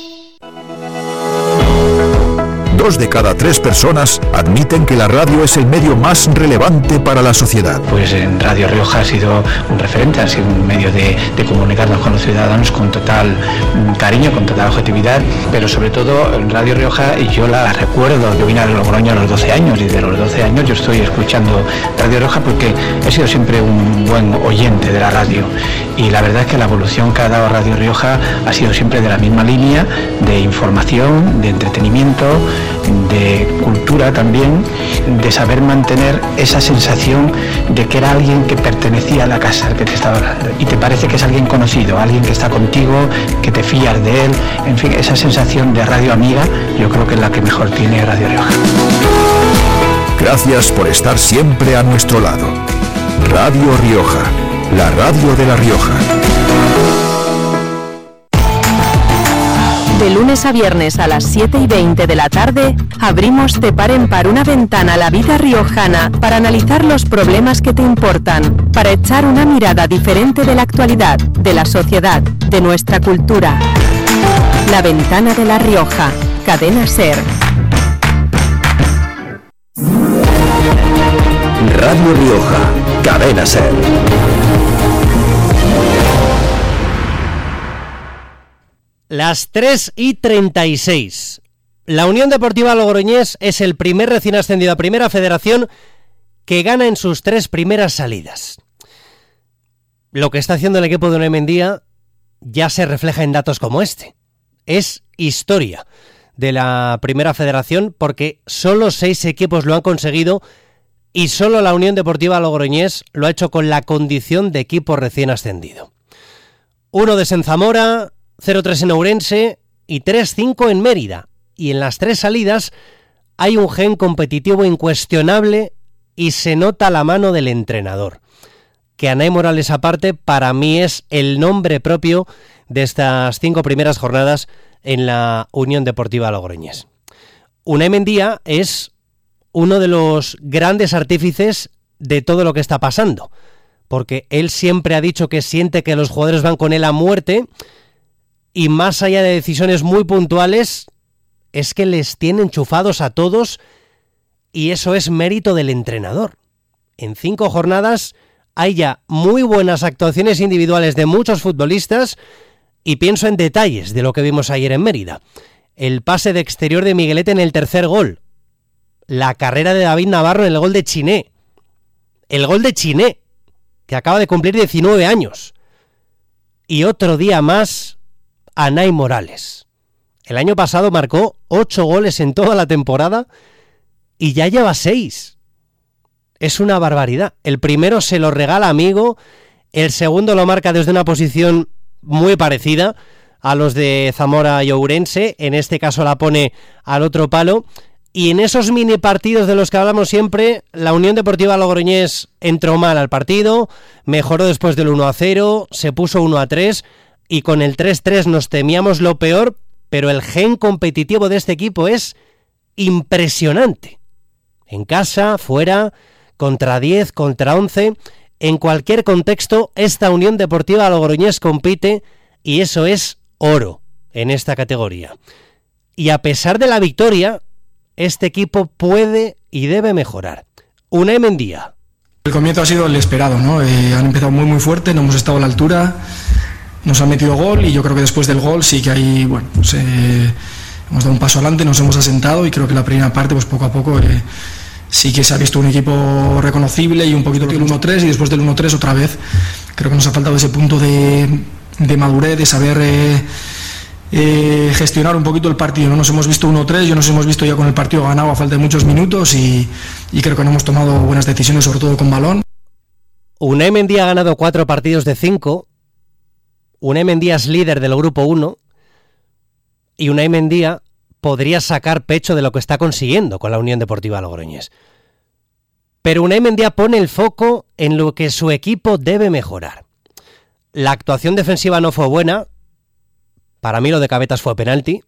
2 de cada 3 personas admiten que la radio es el medio más relevante para la sociedad. Pues en Radio Rioja ha sido un referente, ha sido un medio de comunicarnos con los ciudadanos con total cariño, con total objetividad, pero sobre todo en Radio Rioja, y yo la recuerdo, yo vine a Logroño a los 12 años y de los 12 años yo estoy escuchando Radio Rioja porque he sido siempre un buen oyente de la radio y la verdad es que la evolución que ha dado Radio Rioja ha sido siempre de la misma línea de información, de entretenimiento, de cultura también, de saber mantener esa sensación de que era alguien que pertenecía a la casa al que te estaba hablando y te parece que es alguien conocido, alguien que está contigo, que te fías de él, en fin, esa sensación de radio amiga yo creo que es la que mejor tiene Radio Rioja. Gracias por estar siempre a nuestro lado. Radio Rioja, la radio de La Rioja. De lunes a viernes a las 7:20 de la tarde, abrimos de par en par una ventana a la vida riojana para analizar los problemas que te importan, para echar una mirada diferente de la actualidad, de la sociedad, de nuestra cultura. La ventana de La Rioja, Cadena SER. Radio Rioja, Cadena SER. Las 3:36. La Unión Deportiva Logroñés es el primer recién ascendido a Primera Federación que gana en sus 3 primeras salidas. Lo que está haciendo el equipo de Unai Mendía ya se refleja en datos como este. Es historia de la Primera Federación porque solo 6 equipos lo han conseguido y solo la Unión Deportiva Logroñés lo ha hecho con la condición de equipo recién ascendido. 1-2 en Zamora, 0-3 en Ourense y 3-5 en Mérida. Y en las 3 salidas hay un gen competitivo incuestionable y se nota la mano del entrenador. Que Anay Morales aparte, para mí es el nombre propio de estas 5 primeras jornadas en la Unión Deportiva Logroñés. Unai Mendía es uno de los grandes artífices de todo lo que está pasando, porque él siempre ha dicho que siente que los jugadores van con él a muerte. Y más allá de decisiones muy puntuales, es que les tiene enchufados a todos y eso es mérito del entrenador. En 5 jornadas hay ya muy buenas actuaciones individuales de muchos futbolistas y pienso en detalles de lo que vimos ayer en Mérida. El pase de exterior de Miguelete en el 3er gol. La carrera de David Navarro en el gol de Chiné. El gol de Chiné, que acaba de cumplir 19 años. Y otro día más Anay Morales. El año pasado marcó 8 goles en toda la temporada y ya lleva 6. Es una barbaridad. El primero se lo regala Amigo, el segundo lo marca desde una posición muy parecida a los de Zamora y Ourense, en este caso la pone al otro palo, y en esos mini partidos de los que hablamos siempre, la Unión Deportiva Logroñés entró mal al partido, mejoró después del 1-0, se puso 1-3, y con el 3-3 nos temíamos lo peor, pero el gen competitivo de este equipo es impresionante. En casa, fuera, contra 10, contra 11, en cualquier contexto, esta Unión Deportiva Logroñés compite y eso es oro en esta categoría. Y a pesar de la victoria, este equipo puede y debe mejorar. Unai Mendía. El comienzo ha sido el esperado, ¿no? Han empezado muy fuerte, no hemos estado a la altura. Nos han metido gol y yo creo que después del gol sí que ahí, bueno, pues, hemos dado un paso adelante, nos hemos asentado y creo que la primera parte, pues poco a poco, sí que se ha visto un equipo reconocible y un poquito el 1-3 y después del 1-3 otra vez. Creo que nos ha faltado ese punto de madurez, de saber gestionar un poquito el partido, ¿no? Nos hemos visto 1-3, yo nos hemos visto ya con el partido ganado a falta de muchos minutos y creo que no hemos tomado buenas decisiones, sobre todo con balón. Unai Mendía ha ganado 4 partidos de 5. Unai Mendía es líder del grupo 1 y Unai Mendía podría sacar pecho de lo que está consiguiendo con la Unión Deportiva Logroñés. Pero Unai Mendía pone el foco en lo que su equipo debe mejorar. La actuación defensiva no fue buena, para mí lo de Cabetas fue penalti,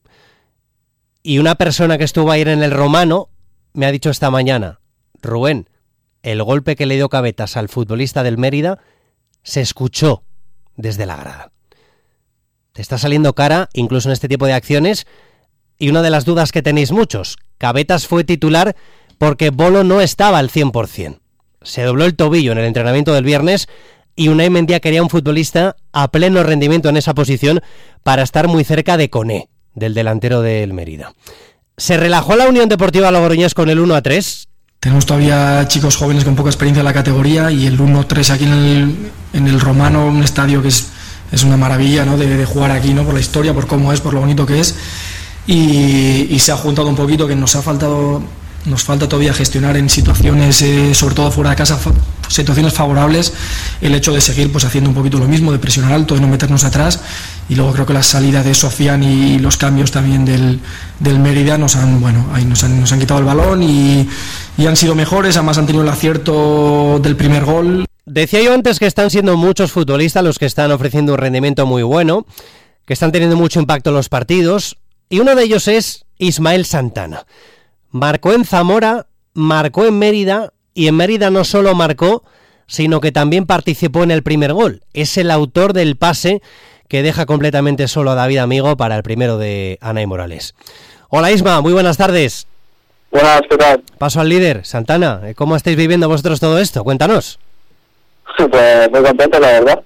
y una persona que estuvo ayer en el Romano me ha dicho esta mañana, Rubén, el golpe que le dio Cabetas al futbolista del Mérida se escuchó desde la grada. Te está saliendo cara, incluso en este tipo de acciones, y una de las dudas que tenéis muchos, Cabetas fue titular porque Bolo no estaba al 100%. Se dobló el tobillo en el entrenamiento del viernes y Unai Mendía quería un futbolista a pleno rendimiento en esa posición para estar muy cerca de Koné, del delantero del Mérida. ¿Se relajó la Unión Deportiva Logroñés con el 1-3? Tenemos todavía chicos jóvenes con poca experiencia en la categoría y el 1-3 aquí en el Romano, un estadio que es una maravilla, ¿no? de jugar aquí, ¿no? Por la historia, por cómo es, por lo bonito que es. y se ha juntado un poquito que nos falta todavía gestionar en situaciones, sobre todo fuera de casa, situaciones favorables, el hecho de seguir pues haciendo un poquito lo mismo, de presionar alto, de no meternos atrás, y luego creo que la salida de Sofian y los cambios también del Mérida nos han quitado el balón y han sido mejores, además han tenido el acierto del primer gol. Decía yo antes que están siendo muchos futbolistas los que están ofreciendo un rendimiento muy bueno, que están teniendo mucho impacto en los partidos, y uno de ellos es Ismael Santana. Marcó en Zamora, marcó en Mérida, y en Mérida no solo marcó, sino que también participó en el primer gol. Es el autor del pase que deja completamente solo a David Amigo para el primero de Anay Morales. Hola Isma, muy buenas tardes. Buenas, ¿qué tal? Paso al líder, Santana. ¿Cómo estáis viviendo vosotros todo esto? Cuéntanos. Pues muy contento, la verdad.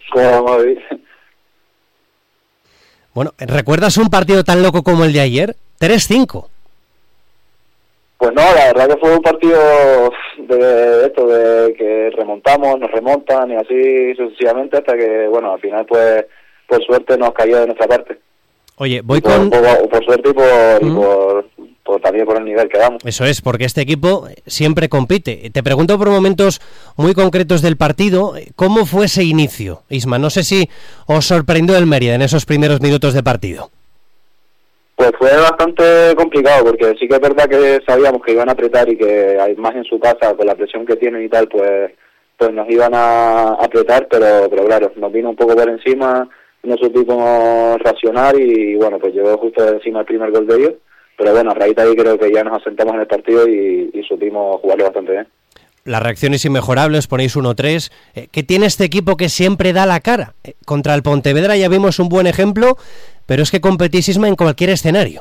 Bueno, ¿recuerdas un partido tan loco como el de ayer? 3-5. Pues no, la verdad que fue un partido de que remontamos, nos remontan y así sucesivamente hasta que, bueno, al final pues por suerte nos cayó de nuestra parte. Oye, por suerte y por también por el nivel que damos. Eso es, porque este equipo siempre compite. Te pregunto por momentos muy concretos del partido, ¿cómo fue ese inicio, Isma? No sé si os sorprendió el Mérida en esos primeros minutos de partido. Pues fue bastante complicado, porque sí que es verdad que sabíamos que iban a apretar y que más en su casa, con la presión que tienen y tal, pues nos iban a apretar, pero claro, nos vino un poco por encima, no supimos racionar y bueno, pues llegó justo encima el primer gol de ellos, pero bueno, a raíz de ahí creo que ya nos asentamos en el partido y supimos jugarlo bastante bien. La reacción es inmejorable, os ponéis 1-3. ¿Qué tiene este equipo que siempre da la cara? Contra el Pontevedra ya vimos un buen ejemplo, pero es que competís, Isma, en cualquier escenario.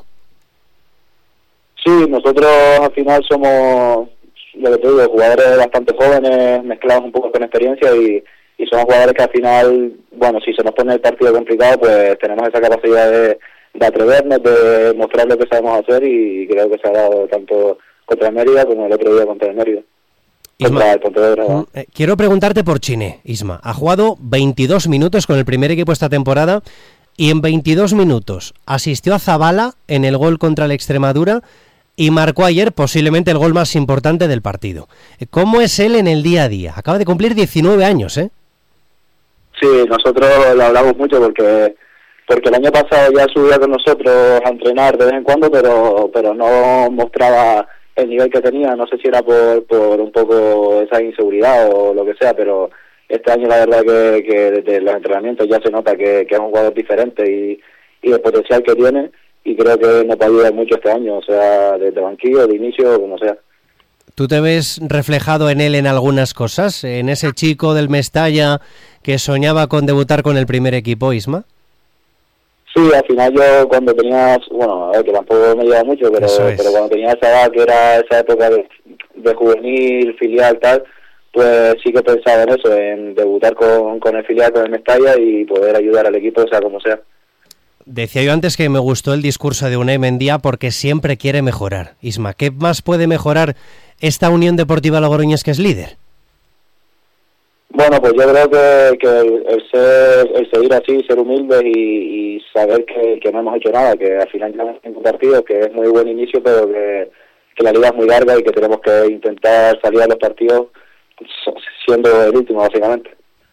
Sí, nosotros al final somos, lo que te digo, jugadores bastante jóvenes, mezclados un poco con experiencia y somos jugadores que al final, bueno, si se nos pone el partido complicado, pues tenemos esa capacidad de atrevernos, de mostrar lo que sabemos hacer y creo que se ha dado tanto contra el Mérida como el otro día contra el Mérida. Isma, quiero preguntarte por Chine, Isma. Ha jugado 22 minutos con el primer equipo esta temporada y en 22 minutos asistió a Zabala en el gol contra el Extremadura y marcó ayer posiblemente el gol más importante del partido. ¿Cómo es él en el día a día? Acaba de cumplir 19 años, ¿eh? Sí, nosotros lo hablamos mucho porque el año pasado ya subía con nosotros a entrenar de vez en cuando, pero no mostraba el nivel que tenía. No sé si era por un poco esa inseguridad o lo que sea, pero este año la verdad que desde los entrenamientos ya se nota que es un jugador diferente y el potencial que tiene, y creo que nos va a ayudar mucho este año, o sea, desde banquillo, de inicio, como sea. ¿Tú te ves reflejado en él en algunas cosas? ¿En ese chico del Mestalla que soñaba con debutar con el primer equipo, Isma? Sí, al final yo cuando tenía, bueno, a ver, que tampoco me lleva mucho, pero cuando tenía esa edad, que era esa época de juvenil, filial, tal, pues sí que pensaba en eso, en debutar con el filial, con el Mestalla y poder ayudar al equipo, o sea, como sea. Decía yo antes que me gustó el discurso de Unai Mendía porque siempre quiere mejorar. Isma, ¿qué más puede mejorar esta Unión Deportiva Logroñés que es líder? Bueno, pues yo creo que el seguir así, ser humildes y saber que no hemos hecho nada, que al final llevamos 5 partidos, que es muy buen inicio, pero que la liga es muy larga y que tenemos que intentar salir a los partidos siendo el último, básicamente.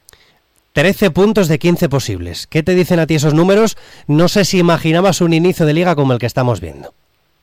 13 puntos de 15 posibles. ¿Qué te dicen a ti esos números? No sé si imaginabas un inicio de liga como el que estamos viendo.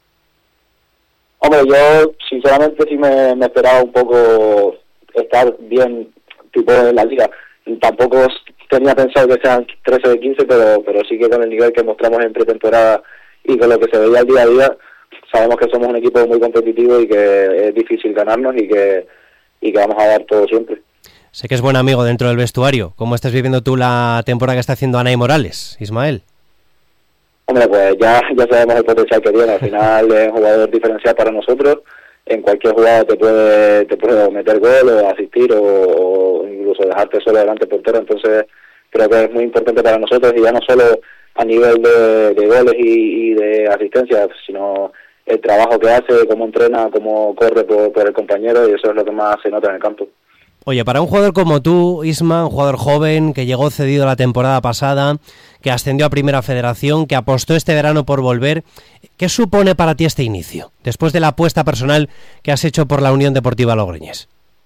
Hombre, yo sinceramente sí me esperaba un poco estar bien tipo en la liga. Tampoco tenía pensado que sean 13 de 15, pero sí que con el nivel que mostramos en pretemporada y con lo que se veía el día a día, sabemos que somos un equipo muy competitivo y que es difícil ganarnos y que vamos a dar todo siempre. Sé que es buen amigo dentro del vestuario. ¿Cómo estás viviendo tú la temporada que está haciendo Anay Morales, Ismael? Hombre, pues ya sabemos el potencial que tiene. Al final es un jugador diferencial para nosotros. En cualquier jugada te puede meter gol o asistir o incluso dejarte solo delante del portero. Entonces creo que es muy importante para nosotros, y ya no solo a nivel de goles y de asistencia, sino el trabajo que hace, cómo entrena, cómo corre por el compañero, y eso es lo que más se nota en el campo. Oye, para un jugador como tú, Isma, un jugador joven que llegó cedido la temporada pasada, que ascendió a Primera Federación, que apostó este verano por volver, ¿qué supone para ti este inicio, después de la apuesta personal que has hecho por la Unión Deportiva Logroñés?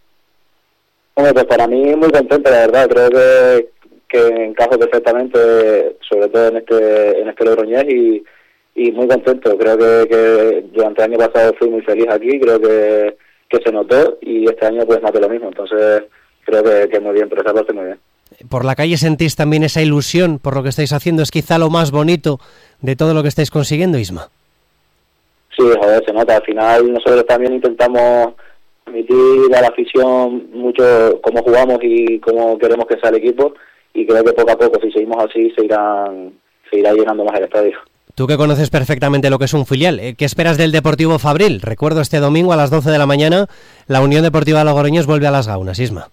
Hombre, pues para mí muy contento, la verdad. Creo que encajo perfectamente, sobre todo en este Logroñés, y muy contento. Creo que durante el año pasado fui muy feliz aquí, creo que se notó, y este año pues noté lo mismo. Entonces creo que muy bien, por esa parte muy bien. ¿Por la calle sentís también esa ilusión por lo que estáis haciendo? ¿Es quizá lo más bonito de todo lo que estáis consiguiendo, Isma? Sí, joder, se nota. Al final nosotros también intentamos transmitir a la afición mucho cómo jugamos y cómo queremos que sea el equipo, y creo que poco a poco, si seguimos así, se irá llenando más el estadio. Tú que conoces perfectamente lo que es un filial, ¿qué esperas del Deportivo Fabril? Recuerdo este domingo a las 12 de la mañana, la Unión Deportiva Logroñés vuelve a Las Gaunas, Isma.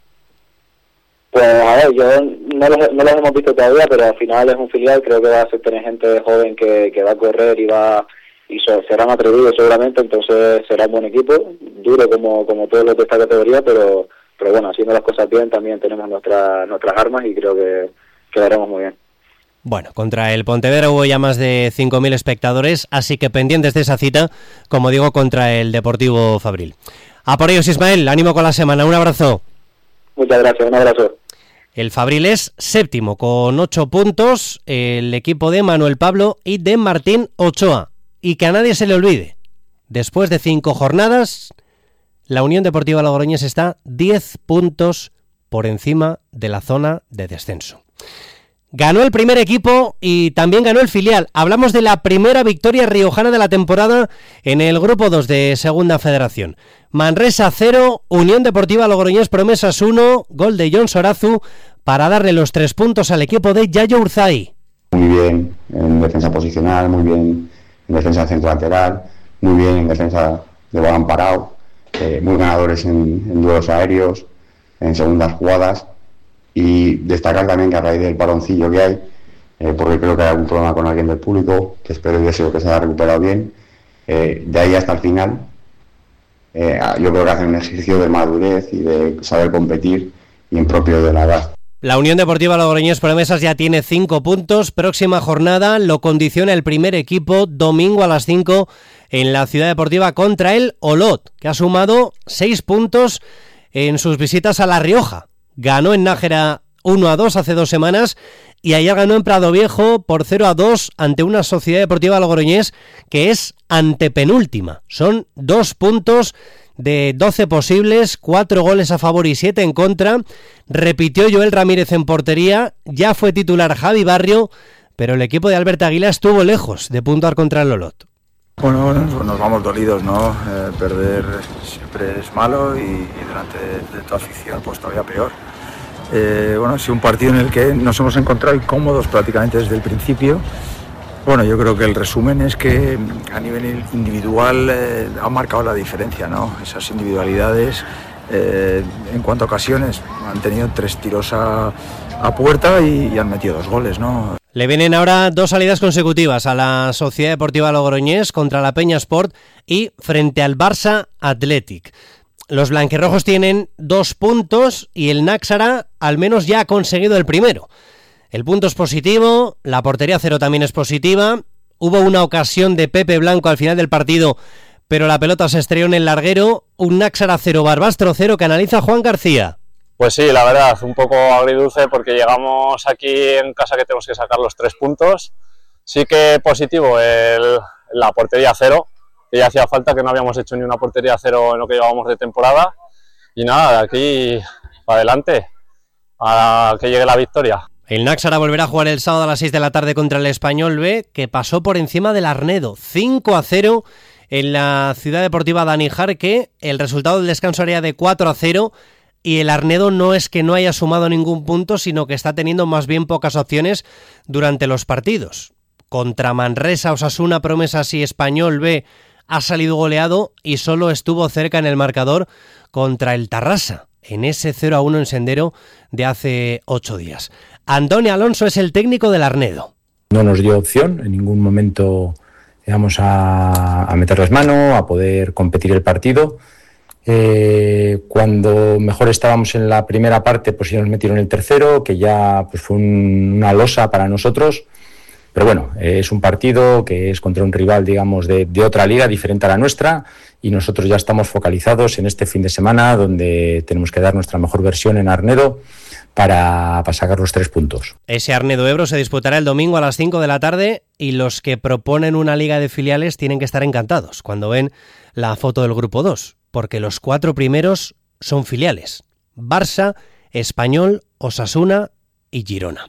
Pues a ver, no los hemos visto todavía, pero al final es un filial, creo que va a tener gente joven que va a correr y serán atrevidos seguramente, entonces será un buen equipo, duro como todos los de esta categoría, pero bueno, haciendo las cosas bien también tenemos nuestras armas, y creo que quedaremos muy bien. Bueno, contra el Pontevedra hubo ya más de 5.000 espectadores, así que pendientes de esa cita, como digo, contra el Deportivo Fabril. A por ellos, Ismael, ánimo con la semana, un abrazo. Muchas gracias, un abrazo. El Fabril es séptimo con 8 puntos, el equipo de Manuel Pablo y de Martín Ochoa. Y que a nadie se le olvide, después de 5 jornadas, la Unión Deportiva Logroñés está 10 puntos por encima de la zona de descenso. Ganó el primer equipo y también ganó el filial. Hablamos de la primera victoria riojana de la temporada en el grupo 2 de Segunda Federación. Manresa 0, Unión Deportiva Logroñés Promesas 1, gol de Jon Sorazu para darle los 3 puntos al equipo de Yayo Urzai. Muy bien en defensa posicional, muy bien en defensa centro lateral, muy bien en defensa de balón parado, muy ganadores en duelos aéreos, en segundas jugadas. Y destacar también que a raíz del baloncillo que hay, porque creo que hay algún problema con alguien del público, que espero y deseo que se haya recuperado bien, de ahí hasta el final, yo creo que hacen un ejercicio de madurez y de saber competir, y impropio de la edad. La Unión Deportiva Logroñés Promesas ya tiene 5 puntos, próxima jornada lo condiciona el primer equipo, domingo a las 5 en la Ciudad Deportiva contra el Olot, que ha sumado 6 puntos en sus visitas a La Rioja. Ganó en Nájera 1-2 hace 2 semanas y ayer ganó en Prado Viejo por 0-2 ante una Sociedad Deportiva Logroñés que es antepenúltima. Son 2 puntos de 12 posibles, 4 goles a favor y 7 en contra. Repitió Joel Ramírez en portería, ya fue titular Javi Barrio, pero el equipo de Albert Aguilá estuvo lejos de puntuar contra el Olot. Bueno, nos vamos dolidos, ¿no? Perder siempre es malo, y delante de tu afición pues todavía peor. Bueno, ha sido un partido en el que nos hemos encontrado incómodos prácticamente desde el principio. Bueno, yo creo que el resumen es que a nivel individual han marcado la diferencia, ¿no? Esas individualidades, en cuanto a ocasiones, han tenido 3 tiros a puerta y han metido 2 goles, ¿no? Le vienen ahora 2 salidas consecutivas a la Sociedad Deportiva Logroñés contra la Peña Sport y frente al Barça Athletic. Los blanquirrojos tienen 2 puntos y el Náxara al menos ya ha conseguido el primero. El punto es positivo, la portería 0 también es positiva. Hubo una ocasión de Pepe Blanco al final del partido, pero la pelota se estrelló en el larguero. Un Náxara 0, Barbastro 0 que analiza Juan García. Pues sí, la verdad, un poco agridulce porque llegamos aquí en casa que tenemos que sacar los 3 puntos. Sí que positivo la portería 0, que ya hacía falta, que no habíamos hecho ni una portería 0 en lo que llevábamos de temporada. Y nada, de aquí para adelante, a que llegue la victoria. El Náxara volverá a jugar el sábado a las 6 de la tarde contra el Español B, que pasó por encima del Arnedo, 5-0 en la Ciudad Deportiva Dani Jarque. El resultado del descanso haría de 4-0. Y el Arnedo no es que no haya sumado ningún punto, sino que está teniendo más bien pocas opciones durante los partidos. Contra Manresa, Osasuna, Promesas y Español B ha salido goleado y solo estuvo cerca en el marcador contra el Tarrasa, en ese 0-1 en Sendero de hace 8 días. Antonio Alonso es el técnico del Arnedo. No nos dio opción, en ningún momento íbamos a meterles mano, a poder competir el partido. Cuando mejor estábamos en la primera parte, pues ya nos metieron el tercero, que ya pues fue una losa para nosotros. Pero bueno, es un partido que es contra un rival, digamos, de otra liga, diferente a la nuestra, y nosotros ya estamos focalizados en este fin de semana, donde tenemos que dar nuestra mejor versión en Arnedo para sacar los 3 puntos. Ese Arnedo Ebro se disputará el domingo a las 5 de la tarde y los que proponen una liga de filiales tienen que estar encantados cuando ven la foto del grupo 2, porque los 4 primeros son filiales: Barça, Español, Osasuna y Girona.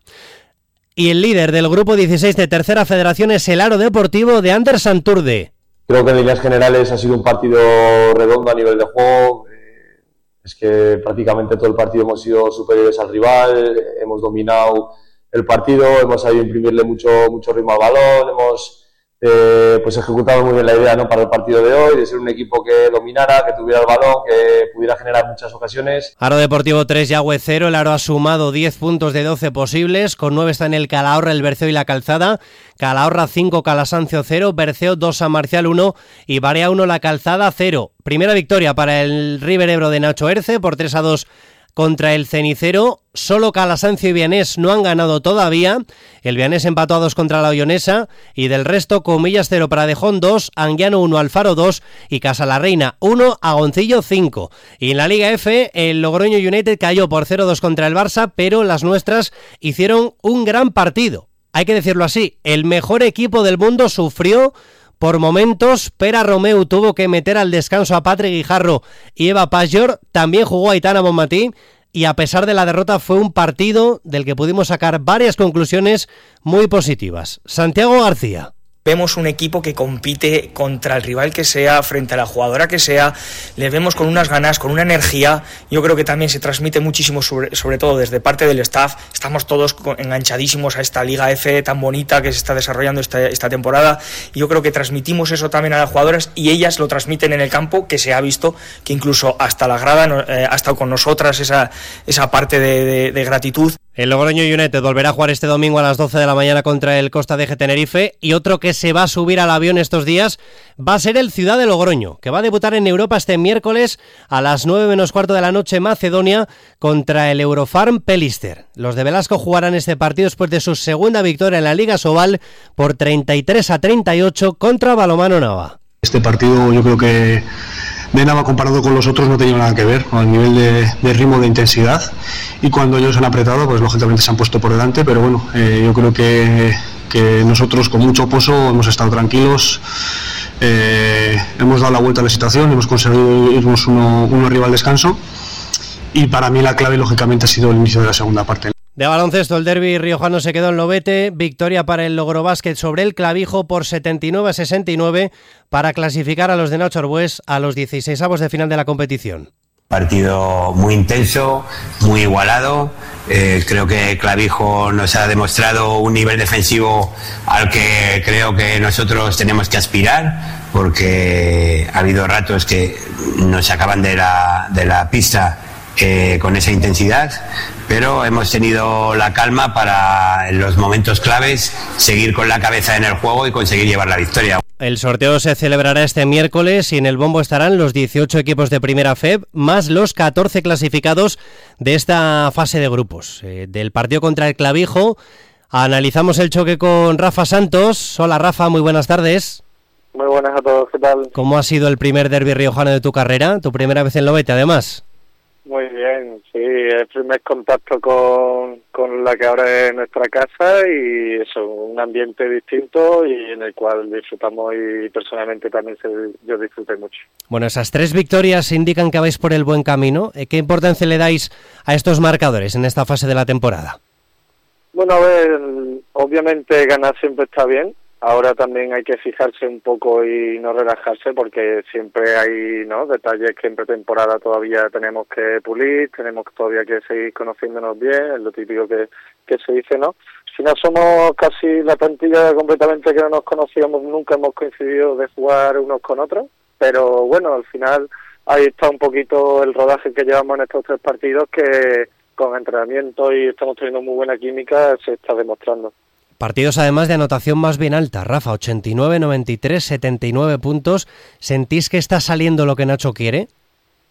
Y el líder del grupo 16 de Tercera Federación es el Aro Deportivo de Ander Santurde. Creo que en líneas generales ha sido un partido redondo a nivel de juego. Es que prácticamente todo el partido hemos sido superiores al rival, hemos dominado el partido, hemos sabido imprimirle mucho ritmo al balón, hemos pues ejecutado muy bien la idea, ¿no?, para el partido de hoy, de ser un equipo que dominara, que tuviera el balón, que pudiera generar muchas ocasiones. Aro Deportivo 3, Yagüe 0, el Aro ha sumado 10 puntos de 12 posibles, con 9 están el Calahorra, el Berceo y la Calzada. Calahorra 5, Calasancio 0, Berceo 2, San Marcial 1 y Barea 1, la Calzada 0. Primera victoria para el River Ebro de Nacho Erce por 3-2 contra el Cenicero. Solo Calasancio y Vianés no han ganado todavía. El Vianés empató a 2 contra la Ollonesa y del resto Comillas 0, Pradejón 2, Anguiano 1, Alfaro 2 y Casalarreina 1, Agoncillo 5. Y en la Liga F el Logroño United cayó por 0-2 contra el Barça, pero las nuestras hicieron un gran partido. Hay que decirlo así, el mejor equipo del mundo sufrió por momentos. Pera Romeu tuvo que meter al descanso a Patrick Guijarro y Eva Pajor, también jugó Aitana Bonmatí, y a pesar de la derrota fue un partido del que pudimos sacar varias conclusiones muy positivas. Santiago García. Vemos un equipo que compite contra el rival que sea, frente a la jugadora que sea, le vemos con unas ganas, con una energía. Yo creo que también se transmite muchísimo, sobre todo desde parte del staff. Estamos todos enganchadísimos a esta Liga F tan bonita que se está desarrollando esta temporada. Yo creo que transmitimos eso también a las jugadoras y ellas lo transmiten en el campo, que se ha visto que incluso hasta la grada ha estado con nosotras esa parte de gratitud. El Logroño United volverá a jugar este domingo a las 12 de la mañana contra el Costa de Tenerife, y otro que se va a subir al avión estos días va a ser el Ciudad de Logroño, que va a debutar en Europa este miércoles a las 9 menos cuarto de la noche en Macedonia contra el Eurofarm Pelister. Los de Velasco jugarán este partido después de su segunda victoria en la Liga Sobal por 33-38 contra Balonmano Nava. Este partido yo creo que de Nava comparado con los otros no tenía nada que ver con el nivel de ritmo, de intensidad, y cuando ellos han apretado pues lógicamente se han puesto por delante, pero bueno, yo creo que nosotros con mucho pozo hemos estado tranquilos, hemos dado la vuelta a la situación, hemos conseguido irnos uno arriba al descanso, y para mí la clave lógicamente ha sido el inicio de la segunda parte. De baloncesto, el derbi riojano se quedó en Lobete, victoria para el Logrobásquet sobre el Clavijo por 79-69 para clasificar a los de Nacho Arbués a los 16avos de final de la competición. Partido muy intenso, muy igualado. Creo que Clavijo nos ha demostrado un nivel defensivo al que creo que nosotros tenemos que aspirar, porque ha habido ratos que nos sacaban de la pista con esa intensidad, pero hemos tenido la calma para en los momentos claves seguir con la cabeza en el juego y conseguir llevar la victoria. El sorteo se celebrará este miércoles y en el bombo estarán los 18 equipos de Primera FEB más los 14 clasificados de esta fase de grupos. Del partido contra el Clavijo analizamos el choque con Rafa Santos. Hola Rafa, muy buenas tardes. Muy buenas a todos, ¿qué tal? ¿Cómo ha sido el primer derbi riojano de tu carrera? ¿Tu primera vez en Lobete además? Muy bien, sí, el primer contacto con la que ahora es nuestra casa, y eso, un ambiente distinto y en el cual disfrutamos, y personalmente también yo disfruté mucho. Bueno, esas 3 victorias indican que vais por el buen camino. ¿Qué importancia le dais a estos marcadores en esta fase de la temporada? Bueno, a ver, obviamente ganar siempre está bien. Ahora también hay que fijarse un poco y no relajarse, porque siempre hay, ¿no?, detalles que en pretemporada todavía tenemos que pulir, tenemos todavía que seguir conociéndonos bien, es lo típico que se dice, ¿no? Si no somos casi la plantilla completamente que no nos conocíamos, nunca hemos coincidido de jugar unos con otros, pero bueno, al final ahí está un poquito el rodaje que llevamos en estos 3 partidos, que con entrenamiento y estamos teniendo muy buena química se está demostrando. Partidos además de anotación más bien alta, Rafa, 89, 93, 79 puntos. ¿Sentís que está saliendo lo que Nacho quiere?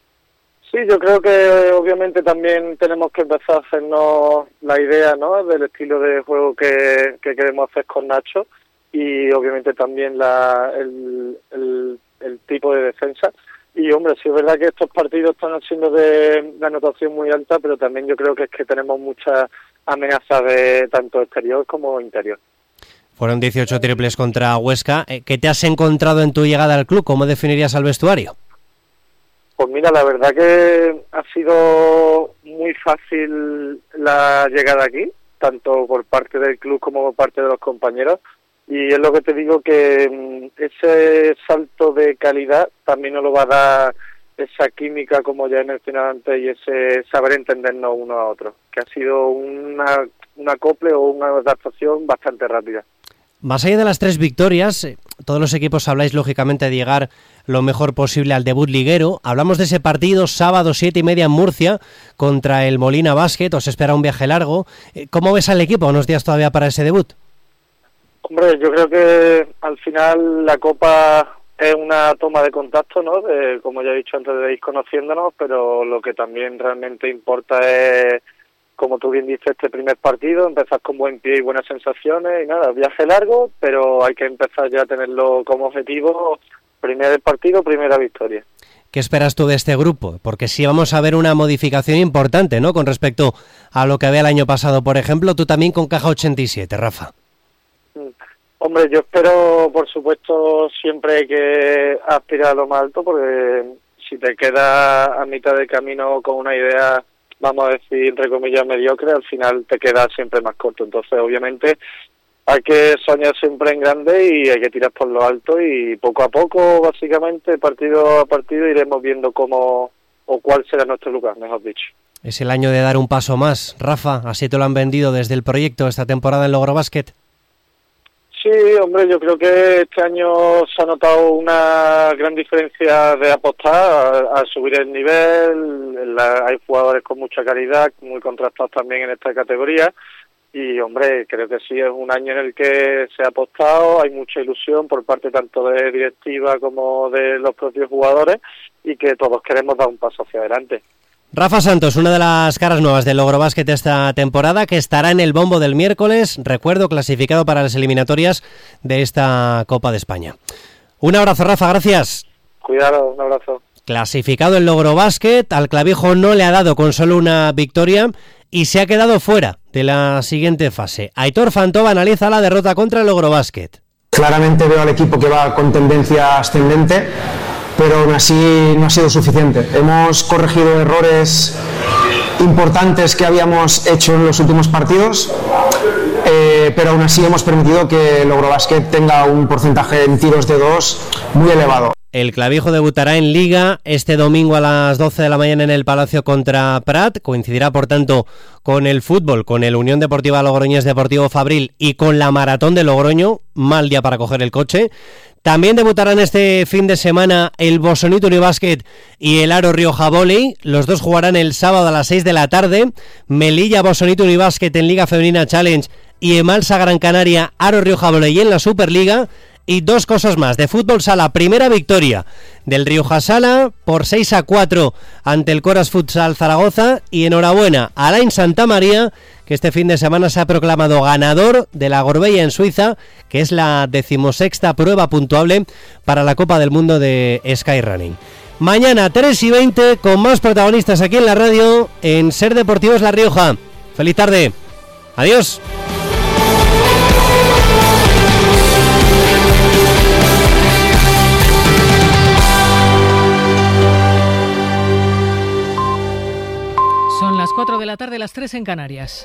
Sí, yo creo que obviamente también tenemos que empezar a hacernos la idea, ¿no?, del estilo de juego que queremos hacer con Nacho, y obviamente también el tipo de defensa. Y hombre, sí es verdad que estos partidos están siendo de anotación muy alta, pero también yo creo que es que tenemos muchas amenazas de tanto exterior como interior. Fueron 18 triples contra Huesca. ¿Qué te has encontrado en tu llegada al club? ¿Cómo definirías al vestuario? Pues mira, la verdad que ha sido muy fácil la llegada aquí, tanto por parte del club como por parte de los compañeros, y es lo que te digo, que ese salto de calidad también nos lo va a dar esa química, como ya he mencionado antes, y ese saber entendernos uno a otro, que ha sido un acople o una adaptación bastante rápida. Más allá de las 3 victorias, todos los equipos habláis lógicamente de llegar lo mejor posible al debut liguero. Hablamos de ese partido sábado 7:30 en Murcia contra el Molina Basket. Os espera un viaje largo. ¿Cómo ves al equipo? Unos días todavía para ese debut. Hombre, yo creo que al final la Copa es una toma de contacto, ¿no? Como ya he dicho antes, de ir conociéndonos, pero lo que también realmente importa es, como tú bien dices, este primer partido, empezar con buen pie y buenas sensaciones, y nada, viaje largo, pero hay que empezar ya a tenerlo como objetivo, primer partido, primera victoria. ¿Qué esperas tú de este grupo? Porque sí vamos a ver una modificación importante, ¿no?, con respecto a lo que había el año pasado, por ejemplo, tú también con caja 87, Rafa. Hombre, yo espero, por supuesto, siempre hay que aspirar a lo más alto, porque si te quedas a mitad de camino con una idea, vamos a decir, entre comillas, mediocre, al final te quedas siempre más corto. Entonces, obviamente, hay que soñar siempre en grande y hay que tirar por lo alto, y poco a poco, básicamente, partido a partido, iremos viendo cómo o cuál será nuestro lugar, mejor dicho. Es el año de dar un paso más, Rafa, así te lo han vendido desde el proyecto esta temporada en Logro Basket. Sí, hombre, yo creo que este año se ha notado una gran diferencia de apostar a subir el nivel. Hay jugadores con mucha calidad, muy contrastados también en esta categoría, y hombre, creo que sí es un año en el que se ha apostado, hay mucha ilusión por parte tanto de directiva como de los propios jugadores, y que todos queremos dar un paso hacia adelante. Rafa Santos, una de las caras nuevas del Logro Basket esta temporada, que estará en el bombo del miércoles, recuerdo, clasificado para las eliminatorias de esta Copa de España. Un abrazo, Rafa, gracias. Cuidado, un abrazo. Clasificado el Logro Basket, al Clavijo no le ha dado con solo una victoria y se ha quedado fuera de la siguiente fase. Aitor Fantova analiza la derrota contra el Logro Basket. Claramente veo al equipo que va con tendencia ascendente, pero aún así no ha sido suficiente. Hemos corregido errores importantes que habíamos hecho en los últimos partidos, pero aún así hemos permitido que el Logro Basket tenga un porcentaje en tiros de 2 muy elevado. El Clavijo debutará en Liga este domingo a las 12 de la mañana en el Palacio contra Prat. Coincidirá, por tanto, con el fútbol, con el Unión Deportiva Logroñés Deportivo Fabril y con la Maratón de Logroño. Mal día para coger el coche. También debutarán este fin de semana el Bosonito Unibásquet y el Aro Rioja Volley. Los dos jugarán el sábado a las 6 de la tarde. Melilla Bosonito Unibásquet en Liga Femenina Challenge y Emalsa Gran Canaria Aro Rioja Volley en la Superliga. Y 2 cosas más. De fútbol sala, primera victoria del Rioja Sala por 6-4 ante el Coras Futsal Zaragoza. Y enhorabuena a Alain Santamaría, que este fin de semana se ha proclamado ganador de la Gorbella en Suiza, que es la 16ª prueba puntuable para la Copa del Mundo de Skyrunning. Mañana 3:20 con más protagonistas aquí en la radio en Ser Deportivos La Rioja. Feliz tarde. Adiós. Son las 4 de la tarde, las 3 en Canarias.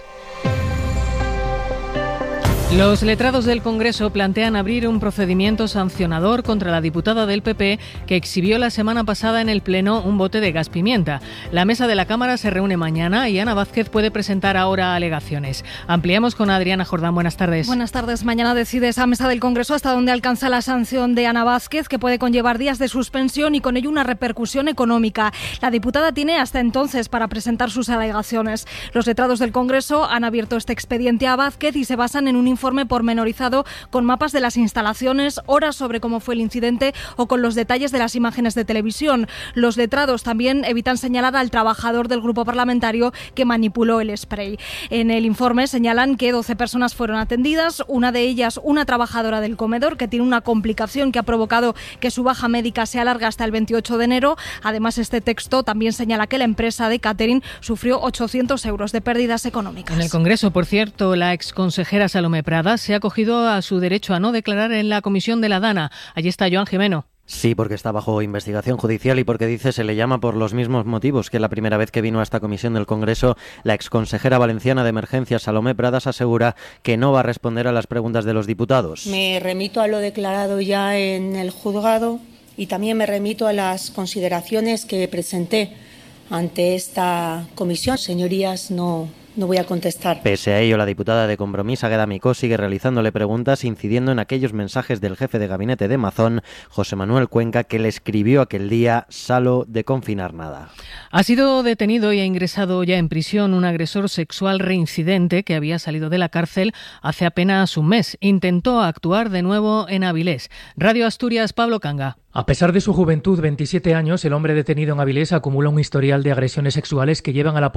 Los letrados del Congreso plantean abrir un procedimiento sancionador contra la diputada del PP que exhibió la semana pasada en el Pleno un bote de gas pimienta. La mesa de la Cámara se reúne mañana y Ana Vázquez puede presentar ahora alegaciones. Ampliamos con Adriana Jordán. Buenas tardes. Buenas tardes. Mañana decide esa mesa del Congreso hasta dónde alcanza la sanción de Ana Vázquez, que puede conllevar días de suspensión y con ello una repercusión económica. La diputada tiene hasta entonces para presentar sus alegaciones. Los letrados del Congreso han abierto este expediente a Vázquez y se basan en un informe informe pormenorizado con mapas de las instalaciones, horas sobre cómo fue el incidente o con los detalles de las imágenes de televisión. Los letrados también evitan señalar al trabajador del grupo parlamentario que manipuló el spray. En el informe señalan que 12 personas fueron atendidas, una de ellas una trabajadora del comedor que tiene una complicación que ha provocado que su baja médica se alarga hasta el 28 de enero. Además, este texto también señala que la empresa de catering sufrió 800 euros de pérdidas económicas. En el Congreso, por cierto, la exconsejera Salomé Pradas se ha acogido a su derecho a no declarar en la comisión de la DANA. Allí está Joan Jimeno. Sí, porque está bajo investigación judicial y porque dice se le llama por los mismos motivos que la primera vez que vino a esta comisión del Congreso. La exconsejera valenciana de Emergencias, Salomé Pradas, asegura que no va a responder a las preguntas de los diputados. Me remito a lo declarado ya en el juzgado y también me remito a las consideraciones que presenté ante esta comisión. Señorías, no voy a contestar. Pese a ello, la diputada de Compromís, Águeda Micó, sigue realizándole preguntas, incidiendo en aquellos mensajes del jefe de gabinete de Mazón, José Manuel Cuenca, que le escribió aquel día: "Salo de confinar nada". Ha sido detenido y ha ingresado ya en prisión un agresor sexual reincidente que había salido de la cárcel hace apenas un mes. Intentó actuar de nuevo en Avilés. Radio Asturias, Pablo Canga. A pesar de su juventud, 27 años, el hombre detenido en Avilés acumula un historial de agresiones sexuales que llevan a la